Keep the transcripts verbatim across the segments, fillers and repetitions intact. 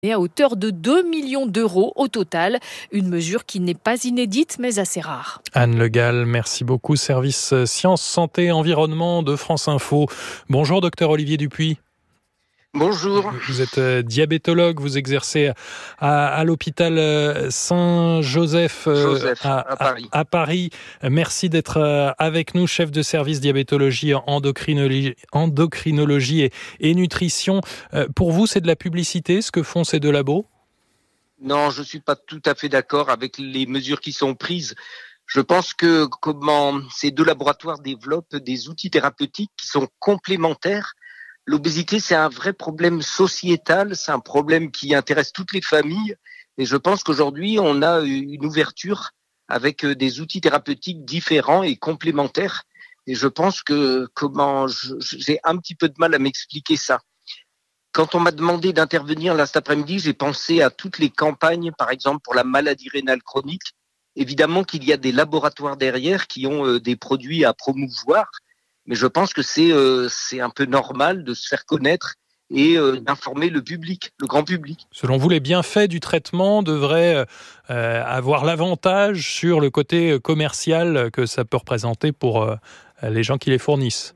à hauteur de deux millions d'euros au total. Une mesure qui n'est pas inédite, mais assez rare. Anne Le Gall, merci beaucoup. Service Sciences, Santé, Environnement de France Info. Bonjour, docteur Olivier Dupuis. Bonjour. Vous êtes diabétologue, vous exercez à, à l'hôpital Saint-Joseph Joseph, à, à, Paris. À, à Paris. Merci d'être avec nous, chef de service diabétologie, endocrinologie, endocrinologie et, et nutrition. Pour vous, c'est de la publicité, ce que font ces deux labos ? Non, je ne suis pas tout à fait d'accord avec les mesures qui sont prises. Je pense que comment ces deux laboratoires développent des outils thérapeutiques qui sont complémentaires. L'obésité, c'est un vrai problème sociétal, c'est un problème qui intéresse toutes les familles. Et je pense qu'aujourd'hui, on a une ouverture avec des outils thérapeutiques différents et complémentaires. Et je pense que comment je, j'ai un petit peu de mal à m'expliquer ça. Quand on m'a demandé d'intervenir là cet après-midi, j'ai pensé à toutes les campagnes, par exemple pour la maladie rénale chronique. Évidemment qu'il y a des laboratoires derrière qui ont des produits à promouvoir. Mais je pense que c'est euh, c'est un peu normal de se faire connaître et euh, d'informer le public, le grand public. Selon vous, les bienfaits du traitement devraient euh, avoir l'avantage sur le côté commercial que ça peut représenter pour euh, les gens qui les fournissent.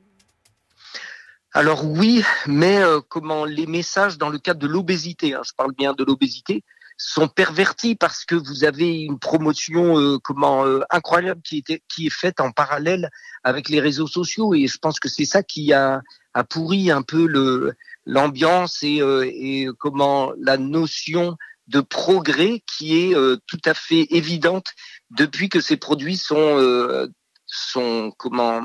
Alors oui, mais euh, comment les messages dans le cadre de l'obésité, hein, je parle bien de l'obésité, sont pervertis parce que vous avez une promotion euh, comment euh, incroyable qui était qui est faite en parallèle avec les réseaux sociaux, et je pense que c'est ça qui a a pourri un peu le l'ambiance et euh, et comment la notion de progrès qui est euh, tout à fait évidente depuis que ces produits sont euh, sont comment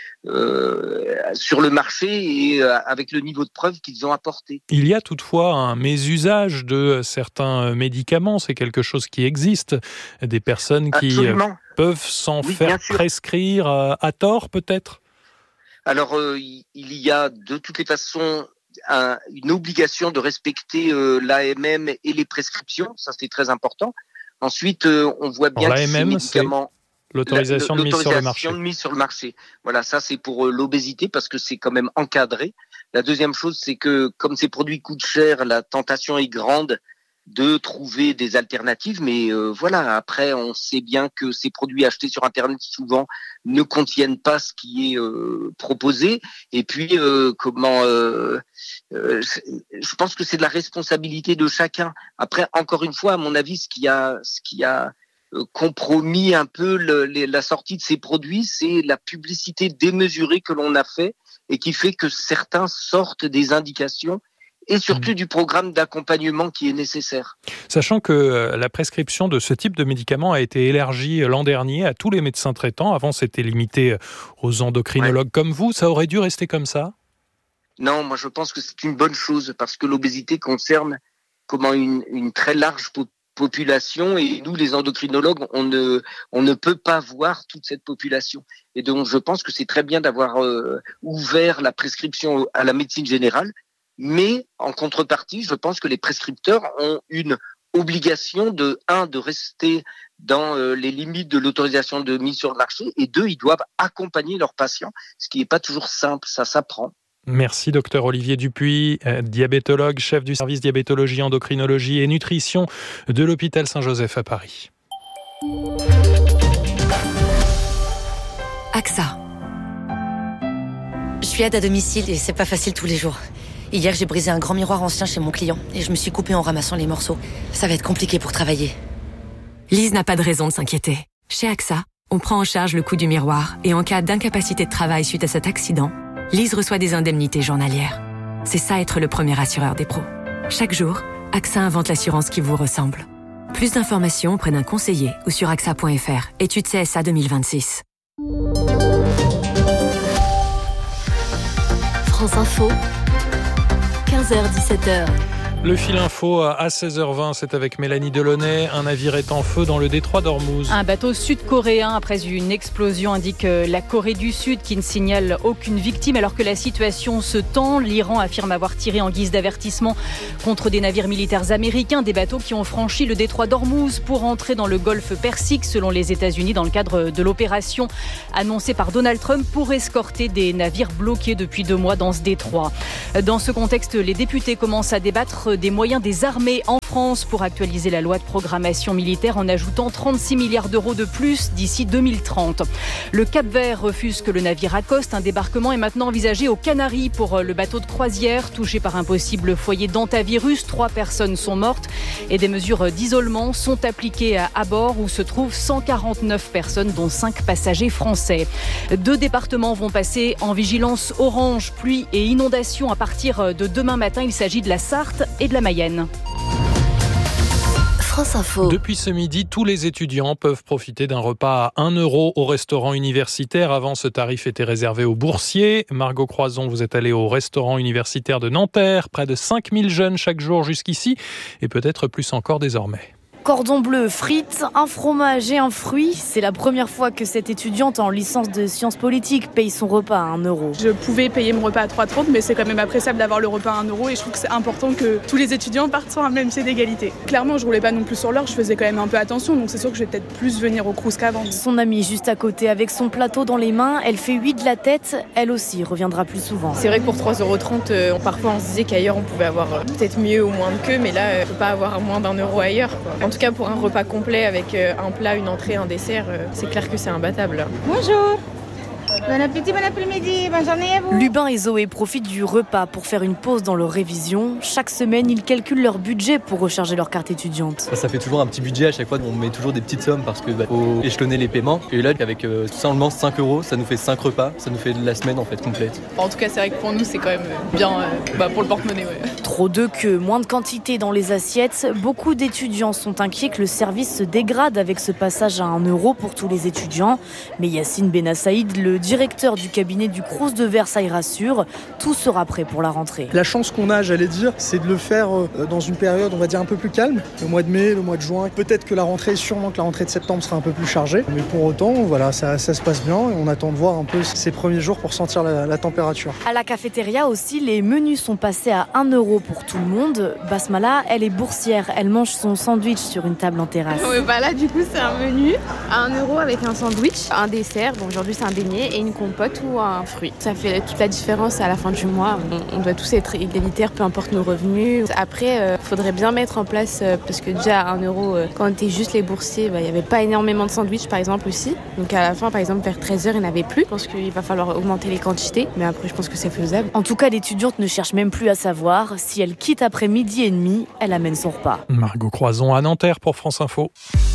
euh, sur le marché et euh, avec le niveau de preuve qu'ils ont apporté. Il y a toutefois un mésusage de certains médicaments, c'est quelque chose qui existe, des personnes qui Absolument. peuvent s'en oui, faire prescrire à, à tort peut-être. Alors euh, il y a de toutes les façons un, une obligation de respecter euh, l'A M M et les prescriptions, ça c'est très important. Ensuite euh, on voit bien Alors, que ces médicaments... L'autorisation, la, de, mise sur le marché. de mise sur le marché. Voilà, ça c'est pour euh, l'obésité parce que c'est quand même encadré. La deuxième chose, c'est que comme ces produits coûtent cher, la tentation est grande de trouver des alternatives. Mais euh, voilà, après, on sait bien que ces produits achetés sur Internet souvent ne contiennent pas ce qui est euh, proposé. Et puis, euh, comment euh, euh, je pense que c'est de la responsabilité de chacun. Après, encore une fois, à mon avis, ce qui a, ce qui a compromis un peu le, les, la sortie de ces produits, c'est la publicité démesurée que l'on a fait et qui fait que certains sortent des indications et surtout mmh. du programme d'accompagnement qui est nécessaire. Sachant que la prescription de ce type de médicaments a été élargie l'an dernier à tous les médecins traitants. Avant, c'était limité aux endocrinologues ouais. comme vous. Ça aurait dû rester comme ça ? Non, moi je pense que c'est une bonne chose parce que l'obésité concerne comment une, une très large population population et nous les endocrinologues on ne on ne peut pas voir toute cette population et donc je pense que c'est très bien d'avoir euh, ouvert la prescription à la médecine générale, mais en contrepartie je pense que les prescripteurs ont une obligation de un de rester dans euh, les limites de l'autorisation de mise sur le marché et deux ils doivent accompagner leurs patients, ce qui n'est pas toujours simple, ça s'apprend. Merci docteur Olivier Dupuis, diabétologue, chef du service diabétologie, endocrinologie et nutrition de l'hôpital Saint-Joseph à Paris. A X A. Je suis aide à domicile et c'est pas facile tous les jours. Hier, j'ai brisé un grand miroir ancien chez mon client et je me suis coupée en ramassant les morceaux. Ça va être compliqué pour travailler. Lise n'a pas de raison de s'inquiéter. Chez A X A, on prend en charge le coût du miroir et en cas d'incapacité de travail suite à cet accident, Lise reçoit des indemnités journalières. C'est ça être le premier assureur des pros. Chaque jour, A X A invente l'assurance qui vous ressemble. Plus d'informations auprès d'un conseiller ou sur A X A point F R. Étude C S A deux mille vingt-six. France Info, quinze heures dix-sept heures. Le fil info à seize heures vingt, c'est avec Mélanie Delaunay. Un navire est en feu dans le détroit d'Ormuz. Un bateau sud-coréen, après une explosion, indique la Corée du Sud qui ne signale aucune victime alors que la situation se tend. L'Iran affirme avoir tiré en guise d'avertissement contre des navires militaires américains, des bateaux qui ont franchi le détroit d'Ormuz pour entrer dans le golfe Persique, selon les États-Unis, dans le cadre de l'opération annoncée par Donald Trump pour escorter des navires bloqués depuis deux mois dans ce détroit. Dans ce contexte, les députés commencent à débattre mettre des moyens des armées en France pour actualiser la loi de programmation militaire en ajoutant trente-six milliards d'euros de plus d'ici deux mille trente. Le Cap-Vert refuse que le navire accoste. Un débarquement est maintenant envisagé aux Canaries pour le bateau de croisière touché par un possible foyer d'hantavirus. Trois personnes sont mortes et des mesures d'isolement sont appliquées à bord où se trouvent cent quarante-neuf personnes dont cinq passagers français. Deux départements vont passer en vigilance orange, pluie et inondations à partir de demain matin. Il s'agit de la Sarthe et de la Mayenne. France Info. Depuis ce midi, tous les étudiants peuvent profiter d'un repas à un euro au restaurant universitaire. Avant, ce tarif était réservé aux boursiers. Margot Croison, vous êtes allée au restaurant universitaire de Nanterre. Près de cinq mille jeunes chaque jour jusqu'ici et peut-être plus encore désormais. Cordon bleu, frites, un fromage et un fruit. C'est la première fois que cette étudiante en licence de sciences politiques paye son repas à un euro. Je pouvais payer mon repas à trois euros trente, mais c'est quand même appréciable d'avoir le repas à un euro et je trouve que c'est important que tous les étudiants partent sur un même pied d'égalité. Clairement, je roulais pas non plus sur l'heure, je faisais quand même un peu attention, donc c'est sûr que je vais peut-être plus venir au Crous qu'avant. Son amie juste à côté avec son plateau dans les mains, elle fait huit de la tête, elle aussi reviendra plus souvent. C'est vrai que pour trois euros trente, euh, parfois on se disait qu'ailleurs on pouvait avoir euh, peut-être mieux ou moins que, mais là, euh, on peut pas avoir moins d'un euro ailleurs, quoi. En tout cas, pour un repas complet avec un plat, une entrée, un dessert, c'est clair que c'est imbattable. Bonjour. Bon appétit, bon après-midi, bonne journée à vous. Lubin et Zoé profitent du repas pour faire une pause dans leur révision. Chaque semaine, ils calculent leur budget pour recharger leur carte étudiante. Ça fait toujours un petit budget à chaque fois, on met toujours des petites sommes parce qu'il bah, faut échelonner les paiements. Et là, avec euh, seulement cinq euros, ça nous fait cinq repas, ça nous fait la semaine en fait complète. En tout cas, c'est vrai que pour nous, c'est quand même bien euh, bah, pour le porte-monnaie. Ouais. Trop de queues, moins de quantité dans les assiettes. Beaucoup d'étudiants sont inquiets que le service se dégrade avec ce passage à un euro pour tous les étudiants. Mais Yacine Benassaïd, le directeur du cabinet du Crous de Versailles, rassure, tout sera prêt pour la rentrée. La chance qu'on a, j'allais dire, c'est de le faire dans une période, on va dire, un peu plus calme. Le mois de mai, le mois de juin. Peut-être que la rentrée, sûrement que la rentrée de septembre sera un peu plus chargée. Mais pour autant, voilà, ça, ça se passe bien et on attend de voir un peu ces premiers jours pour sentir la, la température. À la cafétéria aussi, les menus sont passés à un euro pour tout le monde. Basmala, elle est boursière. Elle mange son sandwich sur une table en terrasse. Ouais, bah là, du coup, c'est un menu à un euro avec un sandwich, un dessert. Bon, aujourd'hui, c'est un beignet et une compote ou un fruit. Ça fait toute la différence à la fin du mois. On, on doit tous être égalitaires, peu importe nos revenus. Après, il euh, faudrait bien mettre en place, euh, parce que déjà, à un euro, euh, quand on était juste les boursiers, il bah, n'y avait pas énormément de sandwich, par exemple, aussi. Donc à la fin, par exemple, vers treize heures, il n'y en avait plus. Je pense qu'il va falloir augmenter les quantités. Mais après, je pense que c'est faisable. En tout cas, l'étudiante ne cherche même plus à savoir. Si elle quitte après midi et demi, elle amène son repas. Margot Croison à Nanterre pour France Info.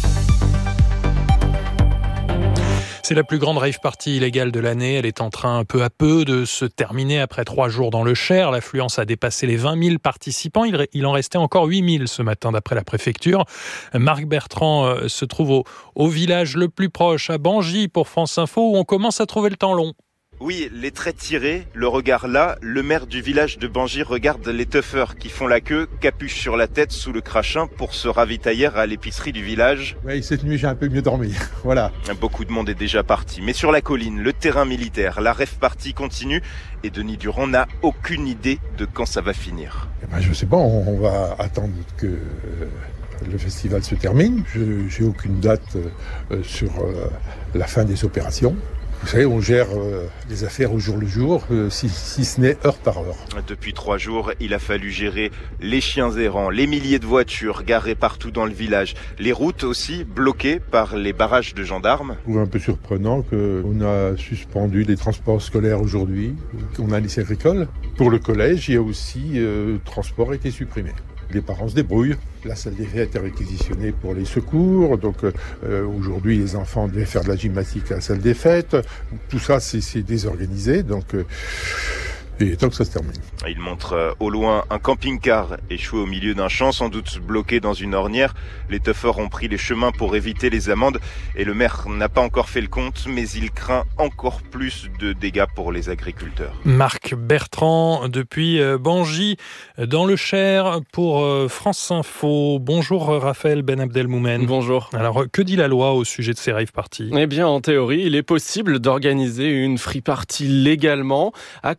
C'est la plus grande rave party illégale de l'année. Elle est en train peu à peu de se terminer après trois jours dans le Cher. L'affluence a dépassé les vingt mille participants. Il, il en restait encore huit mille ce matin d'après la préfecture. Marc Bertrand euh, se trouve au, au village le plus proche, à Bangy pour France Info, où on commence à trouver le temps long. Oui, les traits tirés, le regard là, le maire du village de Bangy regarde les teufeurs qui font la queue, capuche sur la tête, sous le crachin, pour se ravitailler à l'épicerie du village. Oui, cette nuit j'ai un peu mieux dormi, voilà. Beaucoup de monde est déjà parti, mais sur la colline, le terrain militaire, la rave party continue et Denis Durand n'a aucune idée de quand ça va finir. Eh ben, je sais pas, on, on va attendre que euh, le festival se termine. Je j'ai aucune date euh, sur euh, la fin des opérations. Vous savez, on gère euh, les affaires au jour le jour, euh, si, si ce n'est heure par heure. Depuis trois jours, il a fallu gérer les chiens errants, les milliers de voitures garées partout dans le village, les routes aussi bloquées par les barrages de gendarmes. Je trouve un peu surprenant qu'on a suspendu les transports scolaires aujourd'hui, qu'on a un lycée agricole. Pour le collège, il y a aussi euh, le transport a été supprimé. Les parents se débrouillent. La salle des fêtes est réquisitionnée pour les secours. Donc euh, aujourd'hui, les enfants devaient faire de la gymnastique à la salle des fêtes. Tout ça, c'est, c'est désorganisé. Donc euh, il est temps que ça se termine. Il montre au loin un camping-car échoué au milieu d'un champ, sans doute bloqué dans une ornière. Les teufeurs ont pris les chemins pour éviter les amendes et le maire n'a pas encore fait le compte, mais il craint encore plus de dégâts pour les agriculteurs. Marc Bertrand depuis Bangy dans le Cher pour France Info. Bonjour Raphaël Ben Abdelmoumen. Bonjour. Alors que dit la loi au sujet de ces rave parties ? Eh bien en théorie, il est possible d'organiser une free party légalement à condition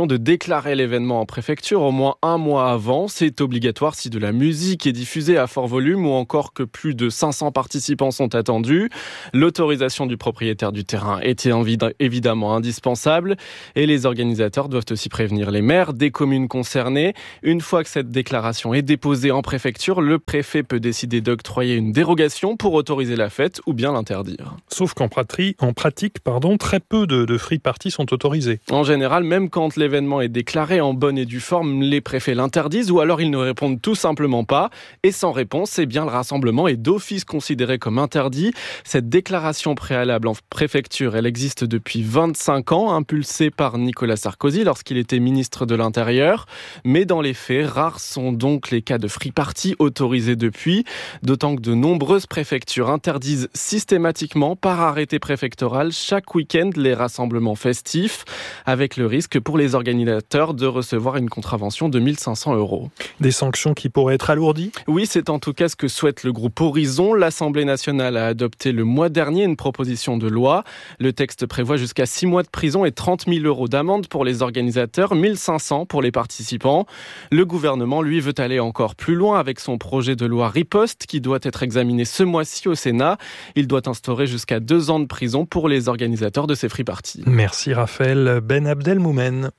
de déclarer l'événement en préfecture au moins un mois avant. C'est obligatoire si de la musique est diffusée à fort volume ou encore que plus de cinq cents participants sont attendus. L'autorisation du propriétaire du terrain était évidemment indispensable et les organisateurs doivent aussi prévenir les maires des communes concernées. Une fois que cette déclaration est déposée en préfecture, le préfet peut décider d'octroyer une dérogation pour autoriser la fête ou bien l'interdire. Sauf qu'en pratique, en pratique pardon, très peu de, de free parties sont autorisés. En général, même quand l'événement est déclaré en bonne et due forme, les préfets l'interdisent ou alors ils ne répondent tout simplement pas. Et sans réponse, eh bien, le rassemblement est d'office considéré comme interdit. Cette déclaration préalable en préfecture, elle existe depuis vingt-cinq ans, impulsée par Nicolas Sarkozy lorsqu'il était ministre de l'Intérieur. Mais dans les faits, rares sont donc les cas de free party autorisés depuis, d'autant que de nombreuses préfectures interdisent systématiquement par arrêté préfectoral chaque week-end les rassemblements festifs, avec le risque pour les organisateurs de recevoir une contravention de mille cinq cents euros. Des sanctions qui pourraient être alourdies ? Oui, c'est en tout cas ce que souhaite le groupe Horizon. L'Assemblée nationale a adopté le mois dernier une proposition de loi. Le texte prévoit jusqu'à six mois de prison et trente mille euros d'amende pour les organisateurs, mille cinq cents pour les participants. Le gouvernement, lui, veut aller encore plus loin avec son projet de loi Riposte qui doit être examiné ce mois-ci au Sénat. Il doit instaurer jusqu'à deux ans de prison pour les organisateurs de ces free parties. Merci Raphaël. Ben Abdelmoumen.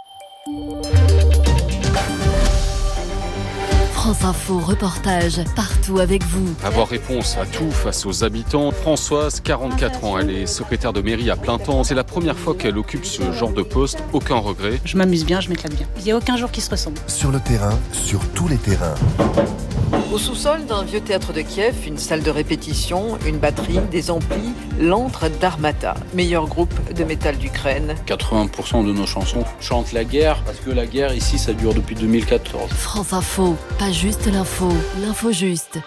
France Info, reportage partout avec vous. Avoir réponse à tout face aux habitants. Françoise, quarante-quatre ans, elle est secrétaire de mairie à plein temps. C'est la première fois qu'elle occupe ce genre de poste. Aucun regret. Je m'amuse bien, je m'éclate bien. Il n'y a aucun jour qui se ressemble. Sur le terrain, sur tous les terrains. Au sous-sol d'un vieux théâtre de Kiev, une salle de répétition, une batterie, des amplis, l'antre d'Armata, meilleur groupe de métal d'Ukraine. quatre-vingts pour cent de nos chansons chantent la guerre, parce que la guerre ici, ça dure depuis deux mille quatorze. France Info, pas juste l'info, l'info juste.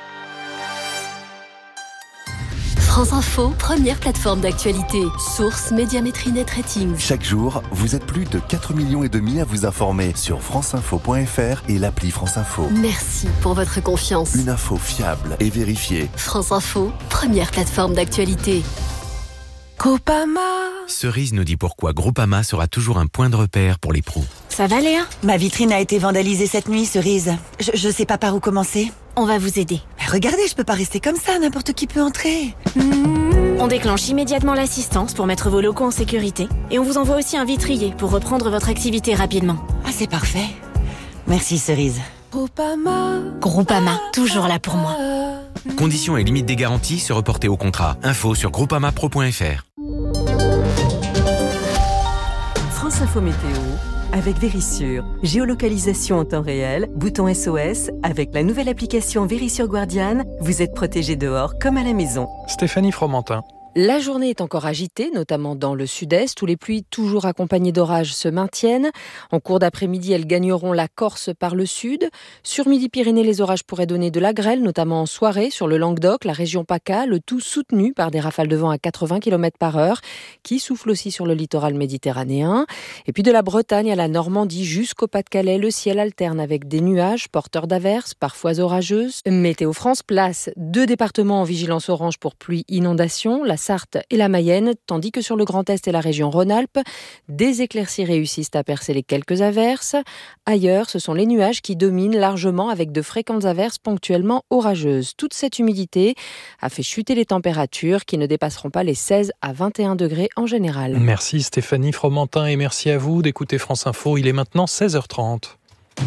France Info, première plateforme d'actualité. Source Médiamétrie Net Ratings. Chaque jour, vous êtes plus de quatre millions et demi à vous informer sur franceinfo point f r et l'appli France Info. Merci pour votre confiance. Une info fiable et vérifiée. France Info, première plateforme d'actualité. Groupama. Cerise nous dit pourquoi Groupama sera toujours un point de repère pour les pros. Ça va Léa ? Ma vitrine a été vandalisée cette nuit, Cerise. Je, je sais pas par où commencer. On va vous aider. Regardez, je peux pas rester comme ça, n'importe qui peut entrer. On déclenche immédiatement l'assistance pour mettre vos locaux en sécurité. Et on vous envoie aussi un vitrier pour reprendre votre activité rapidement. Ah, c'est parfait. Merci Cerise. Groupama. Groupama, toujours là pour moi. Conditions et limites des garanties se reporter au contrat. Info sur groupamapro point f r. France Info Météo avec Vérissure. Géolocalisation en temps réel, bouton S O S. Avec la nouvelle application Vérissure Guardian, vous êtes protégé dehors comme à la maison. Stéphanie Fromentin. La journée est encore agitée, notamment dans le sud-est, où les pluies, toujours accompagnées d'orages, se maintiennent. En cours d'après-midi, elles gagneront la Corse par le sud. Sur Midi-Pyrénées, les orages pourraient donner de la grêle, notamment en soirée, sur le Languedoc, la région PACA, le tout soutenu par des rafales de vent à quatre-vingts kilomètres par heure, qui soufflent aussi sur le littoral méditerranéen. Et puis de la Bretagne à la Normandie jusqu'au Pas-de-Calais, le ciel alterne avec des nuages porteurs d'averses, parfois orageuses. Météo France place deux départements en vigilance orange pour pluie inondation, la Sarthe et la Mayenne, tandis que sur le Grand Est et la région Rhône-Alpes, des éclaircies réussissent à percer les quelques averses. Ailleurs, ce sont les nuages qui dominent largement avec de fréquentes averses ponctuellement orageuses. Toute cette humidité a fait chuter les températures qui ne dépasseront pas les seize à vingt et un degrés en général. Merci Stéphanie Fromentin et merci à vous d'écouter France Info. Il est maintenant seize heures trente.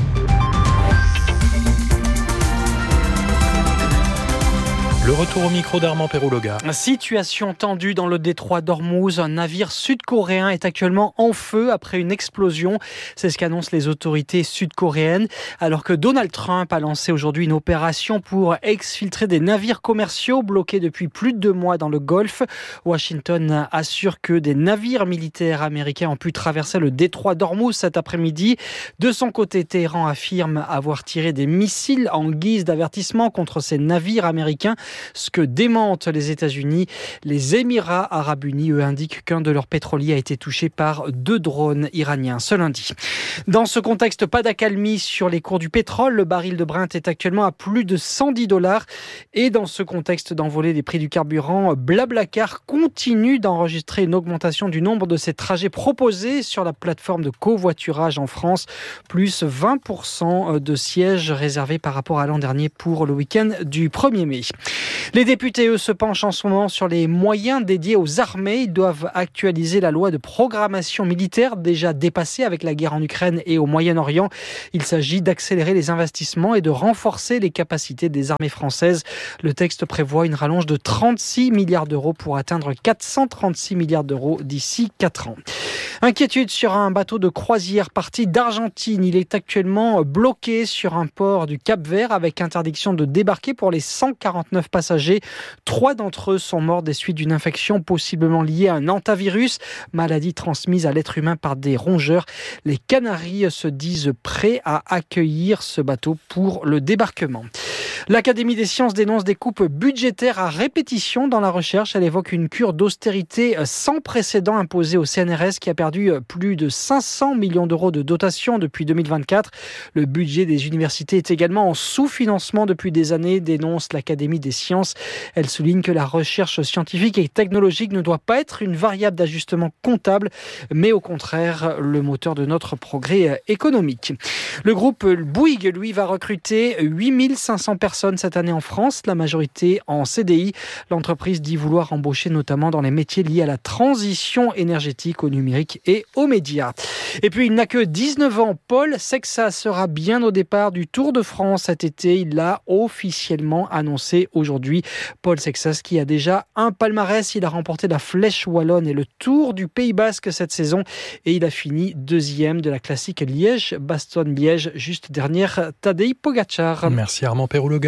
Le retour au micro d'Armand Perrouloga. Situation tendue dans le détroit d'Ormuz. Un navire sud-coréen est actuellement en feu après une explosion. C'est ce qu'annoncent les autorités sud-coréennes. Alors que Donald Trump a lancé aujourd'hui une opération pour exfiltrer des navires commerciaux bloqués depuis plus de deux mois dans le Golfe. Washington assure que des navires militaires américains ont pu traverser le détroit d'Ormuz cet après-midi. De son côté, Téhéran affirme avoir tiré des missiles en guise d'avertissement contre ces navires américains. Ce que démentent les États-Unis, les Émirats arabes unis, eux, indiquent qu'un de leurs pétroliers a été touché par deux drones iraniens ce lundi. Dans ce contexte, pas d'accalmie sur les cours du pétrole. Le baril de Brent est actuellement à plus de cent dix dollars. Et dans ce contexte d'envolée des prix du carburant, Blablacar continue d'enregistrer une augmentation du nombre de ses trajets proposés sur la plateforme de covoiturage en France. Plus vingt pour cent de sièges réservés par rapport à l'an dernier pour le week-end du premier mai. Les députés, eux, se penchent en ce moment sur les moyens dédiés aux armées. Ils doivent actualiser la loi de programmation militaire, déjà dépassée avec la guerre en Ukraine et au Moyen-Orient. Il s'agit d'accélérer les investissements et de renforcer les capacités des armées françaises. Le texte prévoit une rallonge de trente-six milliards d'euros pour atteindre quatre cent trente-six milliards d'euros d'ici quatre ans. Inquiétude sur un bateau de croisière parti d'Argentine. Il est actuellement bloqué sur un port du Cap-Vert avec interdiction de débarquer pour les cent quarante-neuf passagers. Trois d'entre eux sont morts des suites d'une infection possiblement liée à un hantavirus, maladie transmise à l'être humain par des rongeurs. Les Canaries se disent prêts à accueillir ce bateau pour le débarquement. L'Académie des sciences dénonce des coupes budgétaires à répétition dans la recherche. Elle évoque une cure d'austérité sans précédent imposée au C N R S qui a perdu plus de cinq cents millions d'euros de dotation depuis deux mille vingt-quatre. Le budget des universités est également en sous-financement depuis des années, dénonce l'Académie des sciences. Elle souligne que la recherche scientifique et technologique ne doit pas être une variable d'ajustement comptable, mais au contraire le moteur de notre progrès économique. Le groupe Bouygues, lui, va recruter huit mille cinq cents personnes cette année en France, la majorité en C D I. L'entreprise dit vouloir embaucher notamment dans les métiers liés à la transition énergétique, au numérique et aux médias. Et puis il n'a que dix-neuf ans, Paul Sexas sera bien au départ du Tour de France cet été. Il l'a officiellement annoncé aujourd'hui. Paul Sexas qui a déjà un palmarès, il a remporté la Flèche Wallonne et le Tour du Pays Basque cette saison et il a fini deuxième de la classique Liège-Bastogne-Liège, juste derrière Tadej Pogacar. Merci Armand Pérouloga.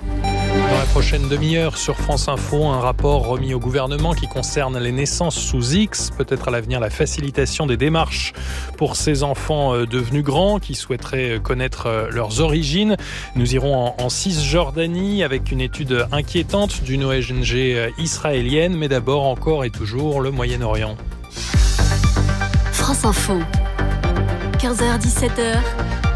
Dans la prochaine demi-heure sur France Info, un rapport remis au gouvernement qui concerne les naissances sous X, peut-être à l'avenir la facilitation des démarches pour ces enfants devenus grands qui souhaiteraient connaître leurs origines. Nous irons en, en Cisjordanie avec une étude inquiétante d'une O N G israélienne, mais d'abord encore et toujours le Moyen-Orient. France Info, quinze heures dix-sept heures,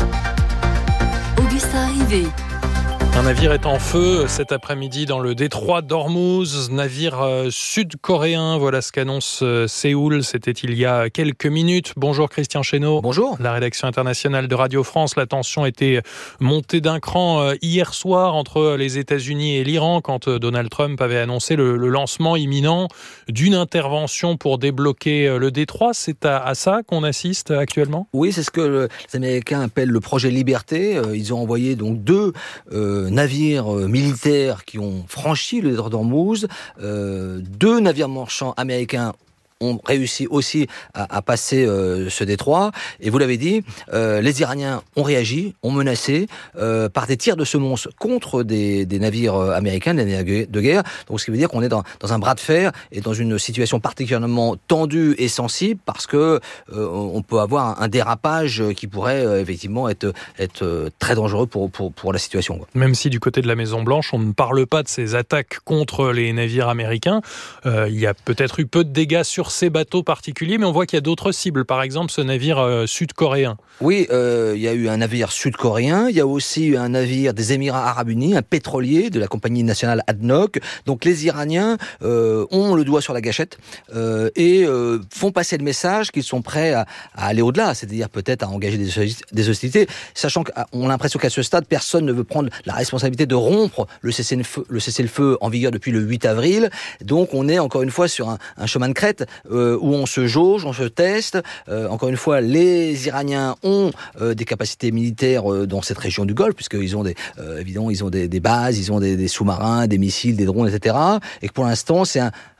Augustin Rivet. Un navire est en feu cet après-midi dans le détroit d'Ormuz, navire sud-coréen, voilà ce qu'annonce Séoul, c'était il y a quelques minutes. Bonjour Christian Chesneau. Bonjour. La rédaction internationale de Radio France, la tension était montée d'un cran hier soir entre les États-Unis et l'Iran quand Donald Trump avait annoncé le, le lancement imminent d'une intervention pour débloquer le détroit. C'est à, à ça qu'on assiste actuellement ? Oui, c'est ce que les Américains appellent le projet Liberté. Ils ont envoyé donc deux euh, navires militaires qui ont franchi le détroit d'Ormuz. Euh, deux navires marchands américains ont réussi aussi à, à passer euh, ce détroit. Et vous l'avez dit, euh, les Iraniens ont réagi, ont menacé euh, par des tirs de semonce contre des, des navires américains, des navires de guerre. Donc, ce qui veut dire qu'on est dans, dans un bras de fer et dans une situation particulièrement tendue et sensible parce que euh, on peut avoir un dérapage qui pourrait euh, effectivement être, être euh, très dangereux pour, pour, pour la situation, quoi. Même si du côté de la Maison-Blanche, on ne parle pas de ces attaques contre les navires américains, euh, il y a peut-être eu peu de dégâts sur ces bateaux particuliers, mais on voit qu'il y a d'autres cibles, par exemple ce navire euh, sud-coréen. Oui, euh, il y a eu un navire sud-coréen, il y a aussi eu un navire des Émirats arabes unis, un pétrolier de la compagnie nationale A D N O C. Donc les Iraniens euh, ont le doigt sur la gâchette euh, et euh, font passer le message qu'ils sont prêts à, à aller au-delà, c'est-à-dire peut-être à engager des, des hostilités, sachant qu'on a l'impression qu'à ce stade, personne ne veut prendre la responsabilité de rompre le cessez-le-feu, le cessez-le-feu en vigueur depuis le huit avril. Donc on est encore une fois sur un, un chemin de crête Euh, où on se jauge, on se teste. Euh, encore une fois, les Iraniens ont euh, des capacités militaires euh, dans cette région du Golfe, puisqu'ils ont des, euh, évidemment, ils ont des, des bases, ils ont des, des sous-marins, des missiles, des drones, et cetera. Et que pour l'instant, c'est un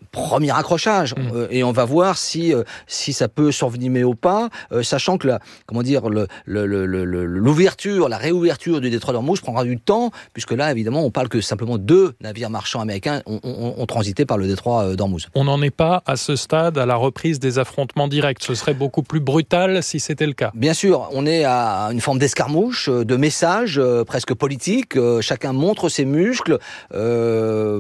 premier accrochage mmh. euh, et on va voir si euh, si ça peut s'envenimer ou pas, euh, sachant que la, comment dire le, le, le, le, l'ouverture, la réouverture du détroit d'Ormuz prendra du temps, puisque là évidemment on parle que simplement deux navires marchands américains ont, ont, ont transité par le détroit d'Ormuz. On n'en est pas à ce stade à la reprise des affrontements directs. Ce serait beaucoup plus brutal si c'était le cas. Bien sûr, on est à une forme d'escarmouche, de messages euh, presque politiques. Euh, chacun montre ses muscles. Euh,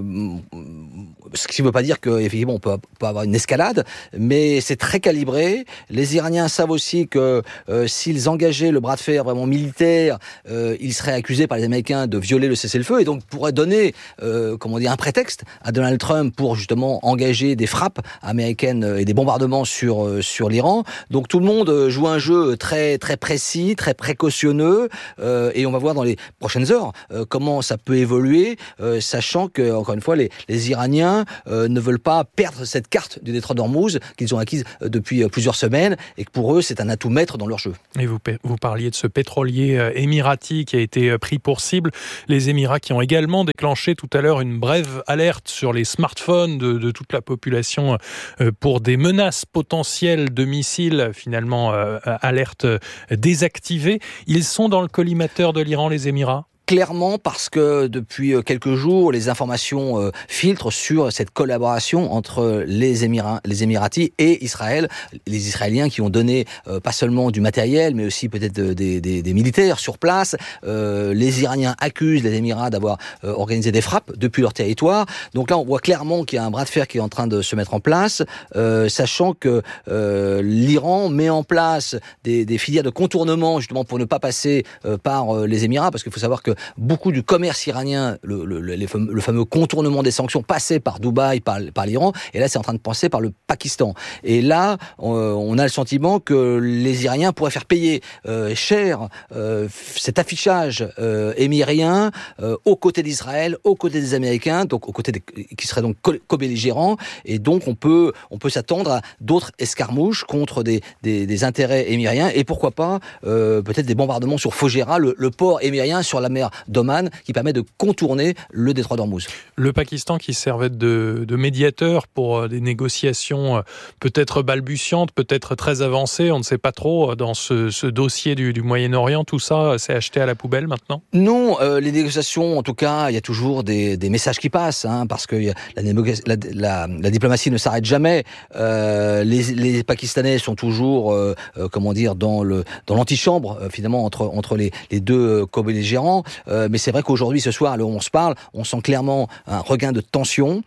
ce qui ne veut pas dire qu'effectivement on peut, peut avoir une escalade, mais c'est très calibré. Les Iraniens savent aussi que euh, s'ils engageaient le bras de fer vraiment militaire, euh, ils seraient accusés par les Américains de violer le cessez-le-feu et donc pourraient donner, euh, comment dire, un prétexte à Donald Trump pour justement engager des frappes américaines et des bombardements sur euh, sur l'Iran. Donc tout le monde joue un jeu très très précis, très précautionneux, euh, et on va voir dans les prochaines heures euh, comment ça peut évoluer, euh, sachant que encore une fois les, les Iraniens euh, ne veulent pas perdre cette carte du détroit d'Ormuz qu'ils ont acquise euh, depuis euh, plusieurs semaines et que pour eux c'est un atout maître dans leur jeu. Et vous vous parliez de ce pétrolier euh, émirati qui a été euh, pris pour cible. Les Émirats qui ont également déclenché tout à l'heure une brève alerte sur les smartphones de, de toute la population euh, pour des menaces potentielles de missiles, finalement euh, alerte désactivée. Ils sont dans le collimateur de l'Iran, les Émirats ? Clairement, parce que depuis quelques jours, les informations euh, filtrent sur cette collaboration entre les Émirats, les Émiratis et Israël. Les Israéliens qui ont donné euh, pas seulement du matériel, mais aussi peut-être de, des, des, des militaires sur place. Euh, les Iraniens accusent les Émirats d'avoir euh, organisé des frappes depuis leur territoire. Donc là, on voit clairement qu'il y a un bras de fer qui est en train de se mettre en place, euh, sachant que euh, l'Iran met en place des, des filières de contournement justement pour ne pas passer euh, par euh, les Émirats, parce qu'il faut savoir que beaucoup du commerce iranien, le, le, le, fameux, le fameux contournement des sanctions, passait par Dubaï, par, par l'Iran, et là c'est en train de passer par le Pakistan. Et là, on, on a le sentiment que les Iraniens pourraient faire payer euh, cher euh, cet affichage euh, émirien euh, aux côtés d'Israël, aux côtés des Américains, donc aux côtés des, qui seraient donc co-belligérants, et donc on peut, on peut s'attendre à d'autres escarmouches contre des, des, des intérêts émiriens, et pourquoi pas euh, peut-être des bombardements sur Fojera, le, le port émirien sur la mer d'Oman, qui permet de contourner le détroit d'Ormuz. Le Pakistan qui servait de, de médiateur pour des négociations peut-être balbutiantes, peut-être très avancées, on ne sait pas trop, dans ce, ce dossier du, du Moyen-Orient, tout ça s'est acheté à la poubelle maintenant ? Non, euh, les négociations, en tout cas, il y a toujours des, des messages qui passent, hein, parce que la, la, la, la diplomatie ne s'arrête jamais. Euh, les, les Pakistanais sont toujours, euh, euh, comment dire, dans, le, dans l'antichambre, euh, finalement, entre, entre les, les deux co-belligérants. Euh, mais c'est vrai qu'aujourd'hui, ce soir, là où on se parle, on sent clairement un regain de tension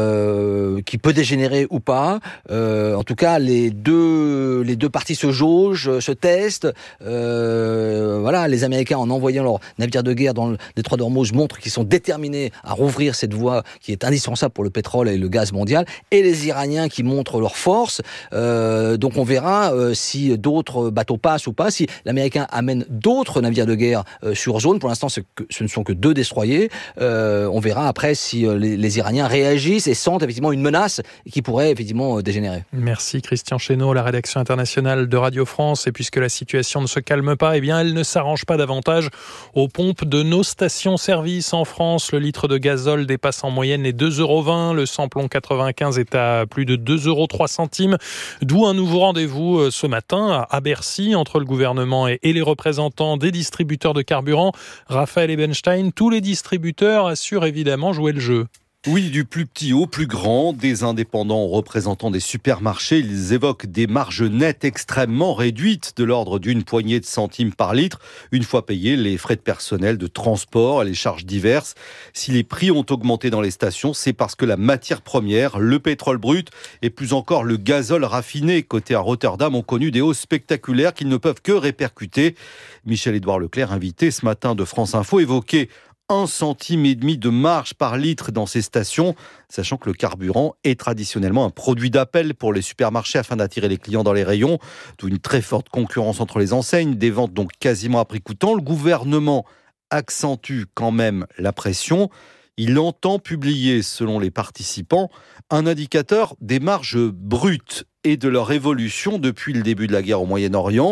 euh, qui peut dégénérer ou pas. Euh, en tout cas, les deux, les deux parties se jaugent, se testent. Euh, voilà, les Américains, en envoyant leurs navires de guerre dans le détroit d'Ormuz, montrent qu'ils sont déterminés à rouvrir cette voie qui est indispensable pour le pétrole et le gaz mondial. Et les Iraniens qui montrent leur force. Euh, donc on verra euh, si d'autres bateaux passent ou pas, si l'Américain amène d'autres navires de guerre euh, sur zone. Pour l'instant, que ce ne sont que deux destroyers. Euh, on verra après si euh, les, les Iraniens réagissent et sentent effectivement une menace qui pourrait effectivement euh, dégénérer. Merci Christian Chesneau, la rédaction internationale de Radio France. Et puisque la situation ne se calme pas, eh bien elle ne s'arrange pas davantage aux pompes de nos stations-service en France. Le litre de gazole dépasse en moyenne les deux euros vingt. Le samplon quatre-vingt-quinze est à plus de deux euros trois centimes. D'où un nouveau rendez-vous ce matin à Bercy entre le gouvernement et les représentants des distributeurs de carburant. Raphaël Ebenstein, tous les distributeurs assurent évidemment jouer le jeu. Oui, du plus petit au plus grand, des indépendants représentant des supermarchés, ils évoquent des marges nettes extrêmement réduites de l'ordre d'une poignée de centimes par litre, une fois payés les frais de personnel, de transport, les charges diverses. Si les prix ont augmenté dans les stations, c'est parce que la matière première, le pétrole brut et plus encore le gazole raffiné côté à Rotterdam ont connu des hausses spectaculaires qu'ils ne peuvent que répercuter. Michel-Édouard Leclerc, invité ce matin de France Info, évoquait un centime et demi de marge par litre dans ces stations, sachant que le carburant est traditionnellement un produit d'appel pour les supermarchés afin d'attirer les clients dans les rayons, d'où une très forte concurrence entre les enseignes, des ventes donc quasiment à prix coûtant. Le gouvernement accentue quand même la pression. Il entend publier, selon les participants, un indicateur des marges brutes et de leur évolution depuis le début de la guerre au Moyen-Orient.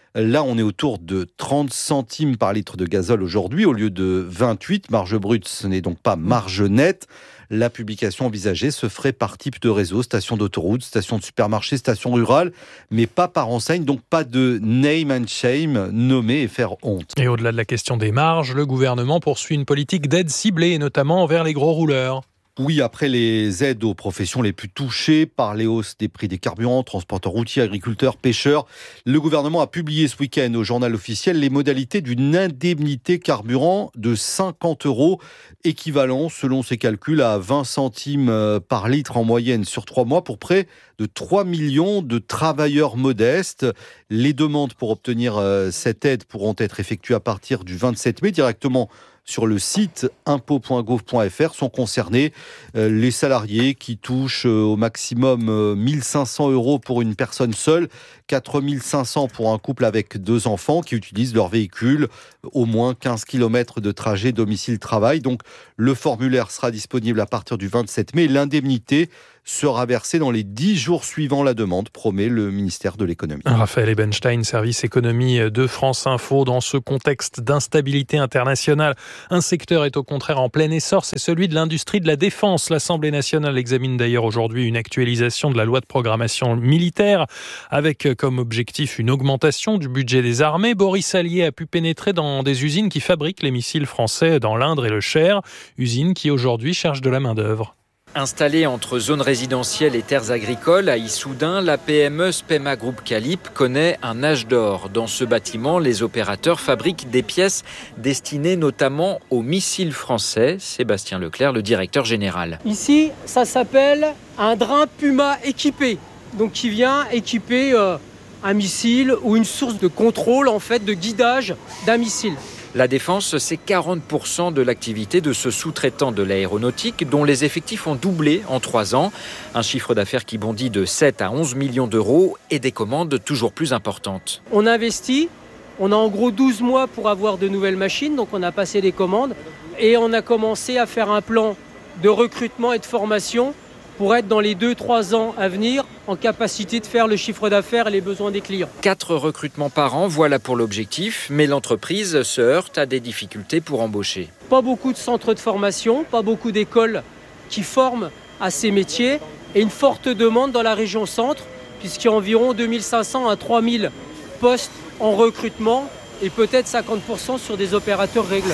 Là, on est autour de trente centimes par litre de gazole aujourd'hui au lieu de vingt-huit. Marge brute, ce n'est donc pas marge nette. La publication envisagée se ferait par type de réseau, station d'autoroute, station de supermarché, station rurale, mais pas par enseigne, donc pas de name and shame, nommer et faire honte. Et au-delà de la question des marges, le gouvernement poursuit une politique d'aide ciblée, notamment envers les gros rouleurs. Oui, après les aides aux professions les plus touchées par les hausses des prix des carburants, transporteurs routiers, agriculteurs, pêcheurs, le gouvernement a publié ce week-end au journal officiel les modalités d'une indemnité carburant de cinquante euros, équivalent selon ses calculs à vingt centimes par litre en moyenne sur trois mois pour près de trois millions de travailleurs modestes. Les demandes pour obtenir cette aide pourront être effectuées à partir du vingt-sept mai directement sur le site impôts point gouv point f r. Sont concernés euh, les salariés qui touchent euh, au maximum euh, mille cinq cents euros pour une personne seule, quatre mille cinq cents pour un couple avec deux enfants qui utilisent leur véhicule au moins quinze kilomètres de trajet domicile-travail. Donc le formulaire sera disponible à partir du vingt-sept mai. L'indemnité sera versée dans les dix jours suivant la demande, promet le ministère de l'économie. Raphaël Ebenstein, service économie de France Info. Dans ce contexte d'instabilité internationale, un secteur est au contraire en plein essor, c'est celui de l'industrie de la défense. L'Assemblée nationale examine d'ailleurs aujourd'hui une actualisation de la loi de programmation militaire avec comme objectif une augmentation du budget des armées. Boris Allier a pu pénétrer dans des usines qui fabriquent les missiles français dans l'Indre et le Cher, usines qui aujourd'hui cherchent de la main-d'œuvre. Installée entre zones résidentielles et terres agricoles à Issoudun, la P M E Spema Group Calip connaît un âge d'or. Dans ce bâtiment, les opérateurs fabriquent des pièces destinées notamment aux missiles français. Sébastien Leclerc, le directeur général. Ici, ça s'appelle un drain Puma équipé, donc qui vient équiper euh, un missile ou une source de contrôle, en fait, de guidage d'un missile. La défense, c'est quarante pour cent de l'activité de ce sous-traitant de l'aéronautique dont les effectifs ont doublé en trois ans. Un chiffre d'affaires qui bondit de sept à onze millions d'euros et des commandes toujours plus importantes. On investit, on a en gros douze mois pour avoir de nouvelles machines, donc on a passé les commandes et on a commencé à faire un plan de recrutement et de formation pour être dans les deux à trois ans à venir en capacité de faire le chiffre d'affaires et les besoins des clients. Quatre recrutements par an, voilà pour l'objectif, mais l'entreprise se heurte à des difficultés pour embaucher. Pas beaucoup de centres de formation, pas beaucoup d'écoles qui forment à ces métiers et une forte demande dans la région centre, puisqu'il y a environ deux mille cinq cents à trois mille postes en recrutement et peut-être cinquante pour cent sur des opérateurs régleurs.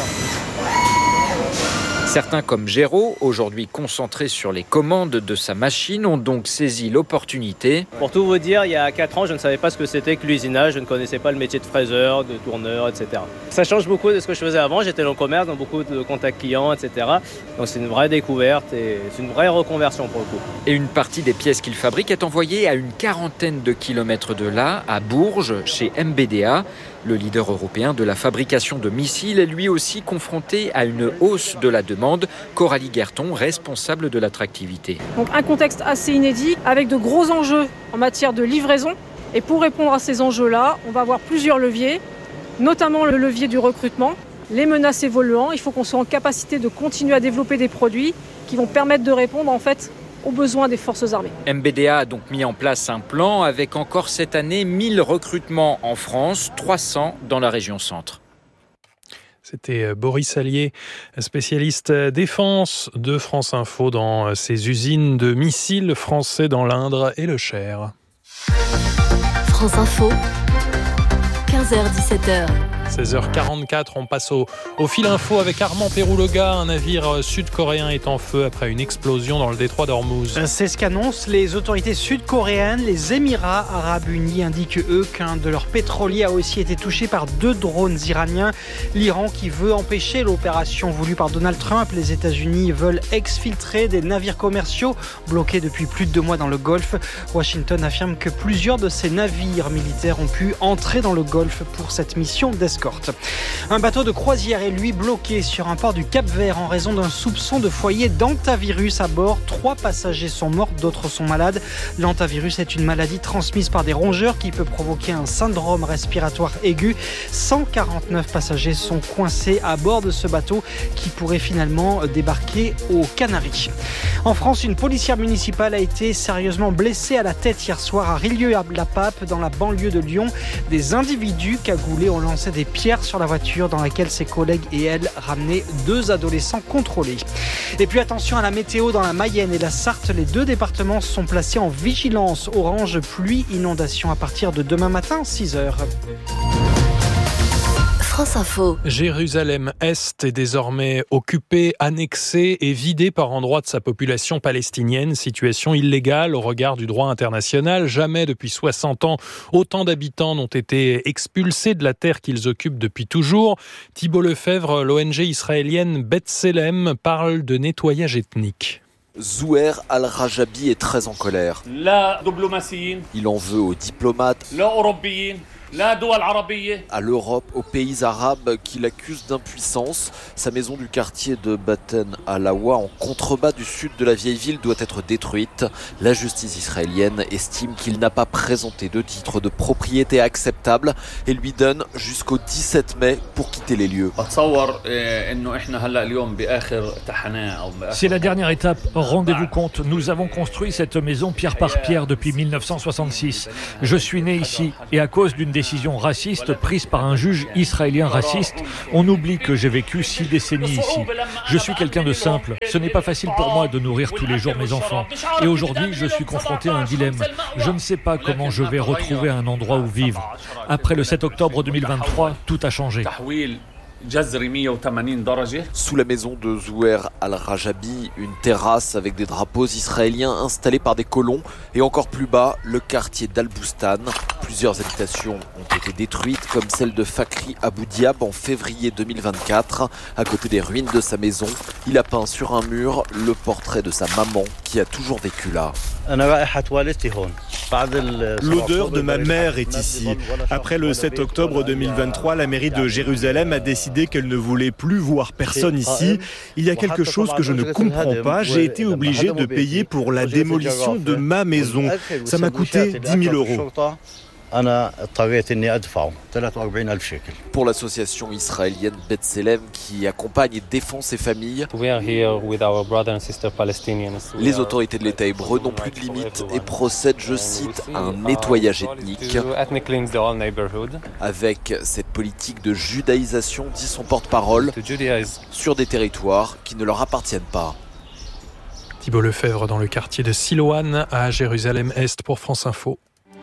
Certains comme Géraud, aujourd'hui concentrés sur les commandes de sa machine, ont donc saisi l'opportunité. Pour tout vous dire, il y a quatre ans, je ne savais pas ce que c'était que l'usinage, je ne connaissais pas le métier de fraiseur, de tourneur, et cetera. Ça change beaucoup de ce que je faisais avant, j'étais dans le commerce, dans beaucoup de contacts clients, et cetera. Donc c'est une vraie découverte et c'est une vraie reconversion pour le coup. Et une partie des pièces qu'il fabrique est envoyée à une quarantaine de kilomètres de là, à Bourges, chez M B D A. Le leader européen de la fabrication de missiles est lui aussi confronté à une hausse de la demande. Coralie Guerton, responsable de l'attractivité. Donc un contexte assez inédit avec de gros enjeux en matière de livraison. Et pour répondre à ces enjeux-là, on va avoir plusieurs leviers, notamment le levier du recrutement, les menaces évoluant. Il faut qu'on soit en capacité de continuer à développer des produits qui vont permettre de répondre en fait aux besoins des forces armées. M B D A a donc mis en place un plan avec encore cette année mille recrutements en France, trois cents dans la région centre. C'était Boris Allier, spécialiste défense de France Info dans ses usines de missiles français dans l'Indre et le Cher. France Info, quinze heures dix-sept heures. seize heures quarante-quatre, on passe au, au fil info avec Armand Pérouloga. Un navire sud-coréen est en feu après une explosion dans le détroit d'Ormuz. C'est ce qu'annoncent les autorités sud-coréennes. Les Émirats arabes unis indiquent, eux, qu'un de leurs pétroliers a aussi été touché par deux drones iraniens. L'Iran qui veut empêcher l'opération voulue par Donald Trump. Les États-Unis veulent exfiltrer des navires commerciaux bloqués depuis plus de deux mois dans le Golfe. Washington affirme que plusieurs de ces navires militaires ont pu entrer dans le Golfe pour cette mission d'escorte. escorte. Un bateau de croisière est lui bloqué sur un port du Cap-Vert en raison d'un soupçon de foyer d'hantavirus à bord. Trois passagers sont morts, d'autres sont malades. L'hantavirus est une maladie transmise par des rongeurs qui peut provoquer un syndrome respiratoire aigu. cent quarante-neuf passagers sont coincés à bord de ce bateau qui pourrait finalement débarquer aux Canaries. En France, une policière municipale a été sérieusement blessée à la tête hier soir à Rillieux-la-Pape, dans la banlieue de Lyon. Des individus cagoulés ont lancé des pierres sur la voiture dans laquelle ses collègues et elle ramenaient deux adolescents contrôlés. Et puis attention à la météo dans la Mayenne et la Sarthe. Les deux départements sont placés en vigilance orange pluie inondation à partir de demain matin, six heures. France Info. Jérusalem-Est est désormais occupée, annexée et vidée par endroits de sa population palestinienne. Situation illégale au regard du droit international. Jamais depuis soixante ans, autant d'habitants n'ont été expulsés de la terre qu'ils occupent depuis toujours. Thibault Lefebvre, l'O N G israélienne B'Tselem, parle de nettoyage ethnique. Zouher al-Rajabi est très en colère. Il en veut aux diplomates, à l'Europe, aux pays arabes qui l'accusent d'impuissance. Sa maison du quartier de Baten al-Awa, en contrebas du sud de la vieille ville, doit être détruite. La justice israélienne estime qu'il n'a pas présenté de titre de propriété acceptable et lui donne jusqu'au dix-sept mai pour quitter les lieux. C'est la dernière étape. Rendez-vous compte, nous avons construit cette maison pierre par pierre depuis mille neuf cent soixante-six. Je suis né ici et à cause d'une décision raciste prise par un juge israélien raciste, on oublie que j'ai vécu six décennies ici. Je suis quelqu'un de simple. Ce n'est pas facile pour moi de nourrir tous les jours mes enfants. Et aujourd'hui, je suis confronté à un dilemme. Je ne sais pas comment je vais retrouver un endroit où vivre. Après le sept octobre deux mille vingt-trois, tout a changé. Sous la maison de Zouher al-Rajabi, une terrasse avec des drapeaux israéliens installés par des colons et encore plus bas, le quartier d'Al-Boustan. Plusieurs habitations ont été détruites comme celle de Fakri Abou Diab en février deux mille vingt-quatre. À côté des ruines de sa maison, il a peint sur un mur le portrait de sa maman qui a toujours vécu là. L'odeur de ma mère est ici. Après le sept octobre deux mille vingt-trois, la mairie de Jérusalem a décidé qu'elle ne voulait plus voir personne ici. Il y a quelque chose que je ne comprends pas. J'ai été obligé de payer pour la démolition de ma maison. Ça m'a coûté dix mille euros. Pour l'association israélienne B'Tselem qui accompagne et défend ces familles, les autorités de l'État hébreu n'ont plus de limites et procèdent, je cite, à un nettoyage ethnique. Avec cette politique de judaïsation, dit son porte-parole, sur des territoires qui ne leur appartiennent pas. Thibault Lefebvre dans le quartier de Siloane à Jérusalem-Est pour France Info.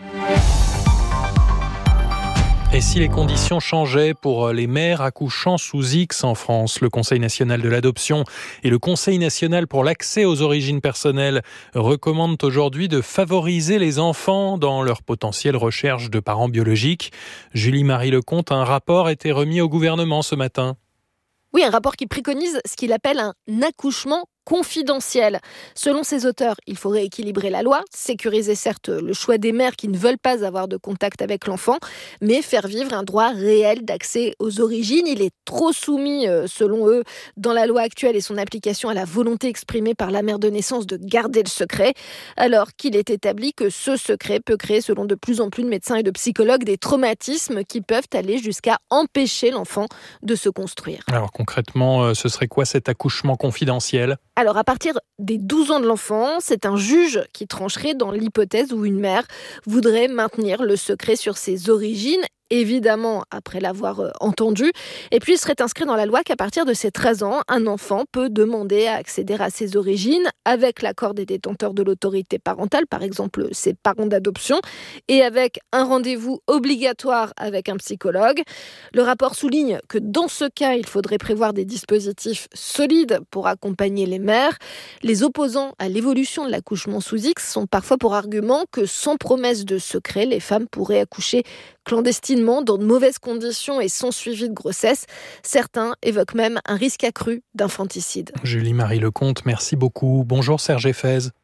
Et si les conditions changeaient pour les mères accouchant sous X en France, le Conseil national de l'adoption et le Conseil national pour l'accès aux origines personnelles recommandent aujourd'hui de favoriser les enfants dans leur potentielle recherche de parents biologiques. Julie-Marie Lecomte, un rapport a été remis au gouvernement ce matin. Oui, un rapport qui préconise ce qu'il appelle un accouchement confidentiel. Selon ses auteurs, il faudrait équilibrer la loi, sécuriser certes le choix des mères qui ne veulent pas avoir de contact avec l'enfant, mais faire vivre un droit réel d'accès aux origines. Il est trop soumis, selon eux, dans la loi actuelle et son application à la volonté exprimée par la mère de naissance de garder le secret, alors qu'il est établi que ce secret peut créer, selon de plus en plus de médecins et de psychologues, des traumatismes qui peuvent aller jusqu'à empêcher l'enfant de se construire. Alors concrètement, ce serait quoi cet accouchement confidentiel ? Alors, à partir des douze ans de l'enfant, c'est un juge qui trancherait dans l'hypothèse où une mère voudrait maintenir le secret sur ses origines, évidemment après l'avoir entendu. Et puis, il serait inscrit dans la loi qu'à partir de ses treize ans, un enfant peut demander à accéder à ses origines avec l'accord des détenteurs de l'autorité parentale, par exemple ses parents d'adoption, et avec un rendez-vous obligatoire avec un psychologue. Le rapport souligne que dans ce cas, il faudrait prévoir des dispositifs solides pour accompagner les mères. Les opposants à l'évolution de l'accouchement sous X sont parfois pour argument que sans promesse de secret, les femmes pourraient accoucher clandestinement, dans de mauvaises conditions et sans suivi de grossesse. Certains évoquent même un risque accru d'infanticide. Julie-Marie Lecomte, merci beaucoup. Bonjour Serge Effez.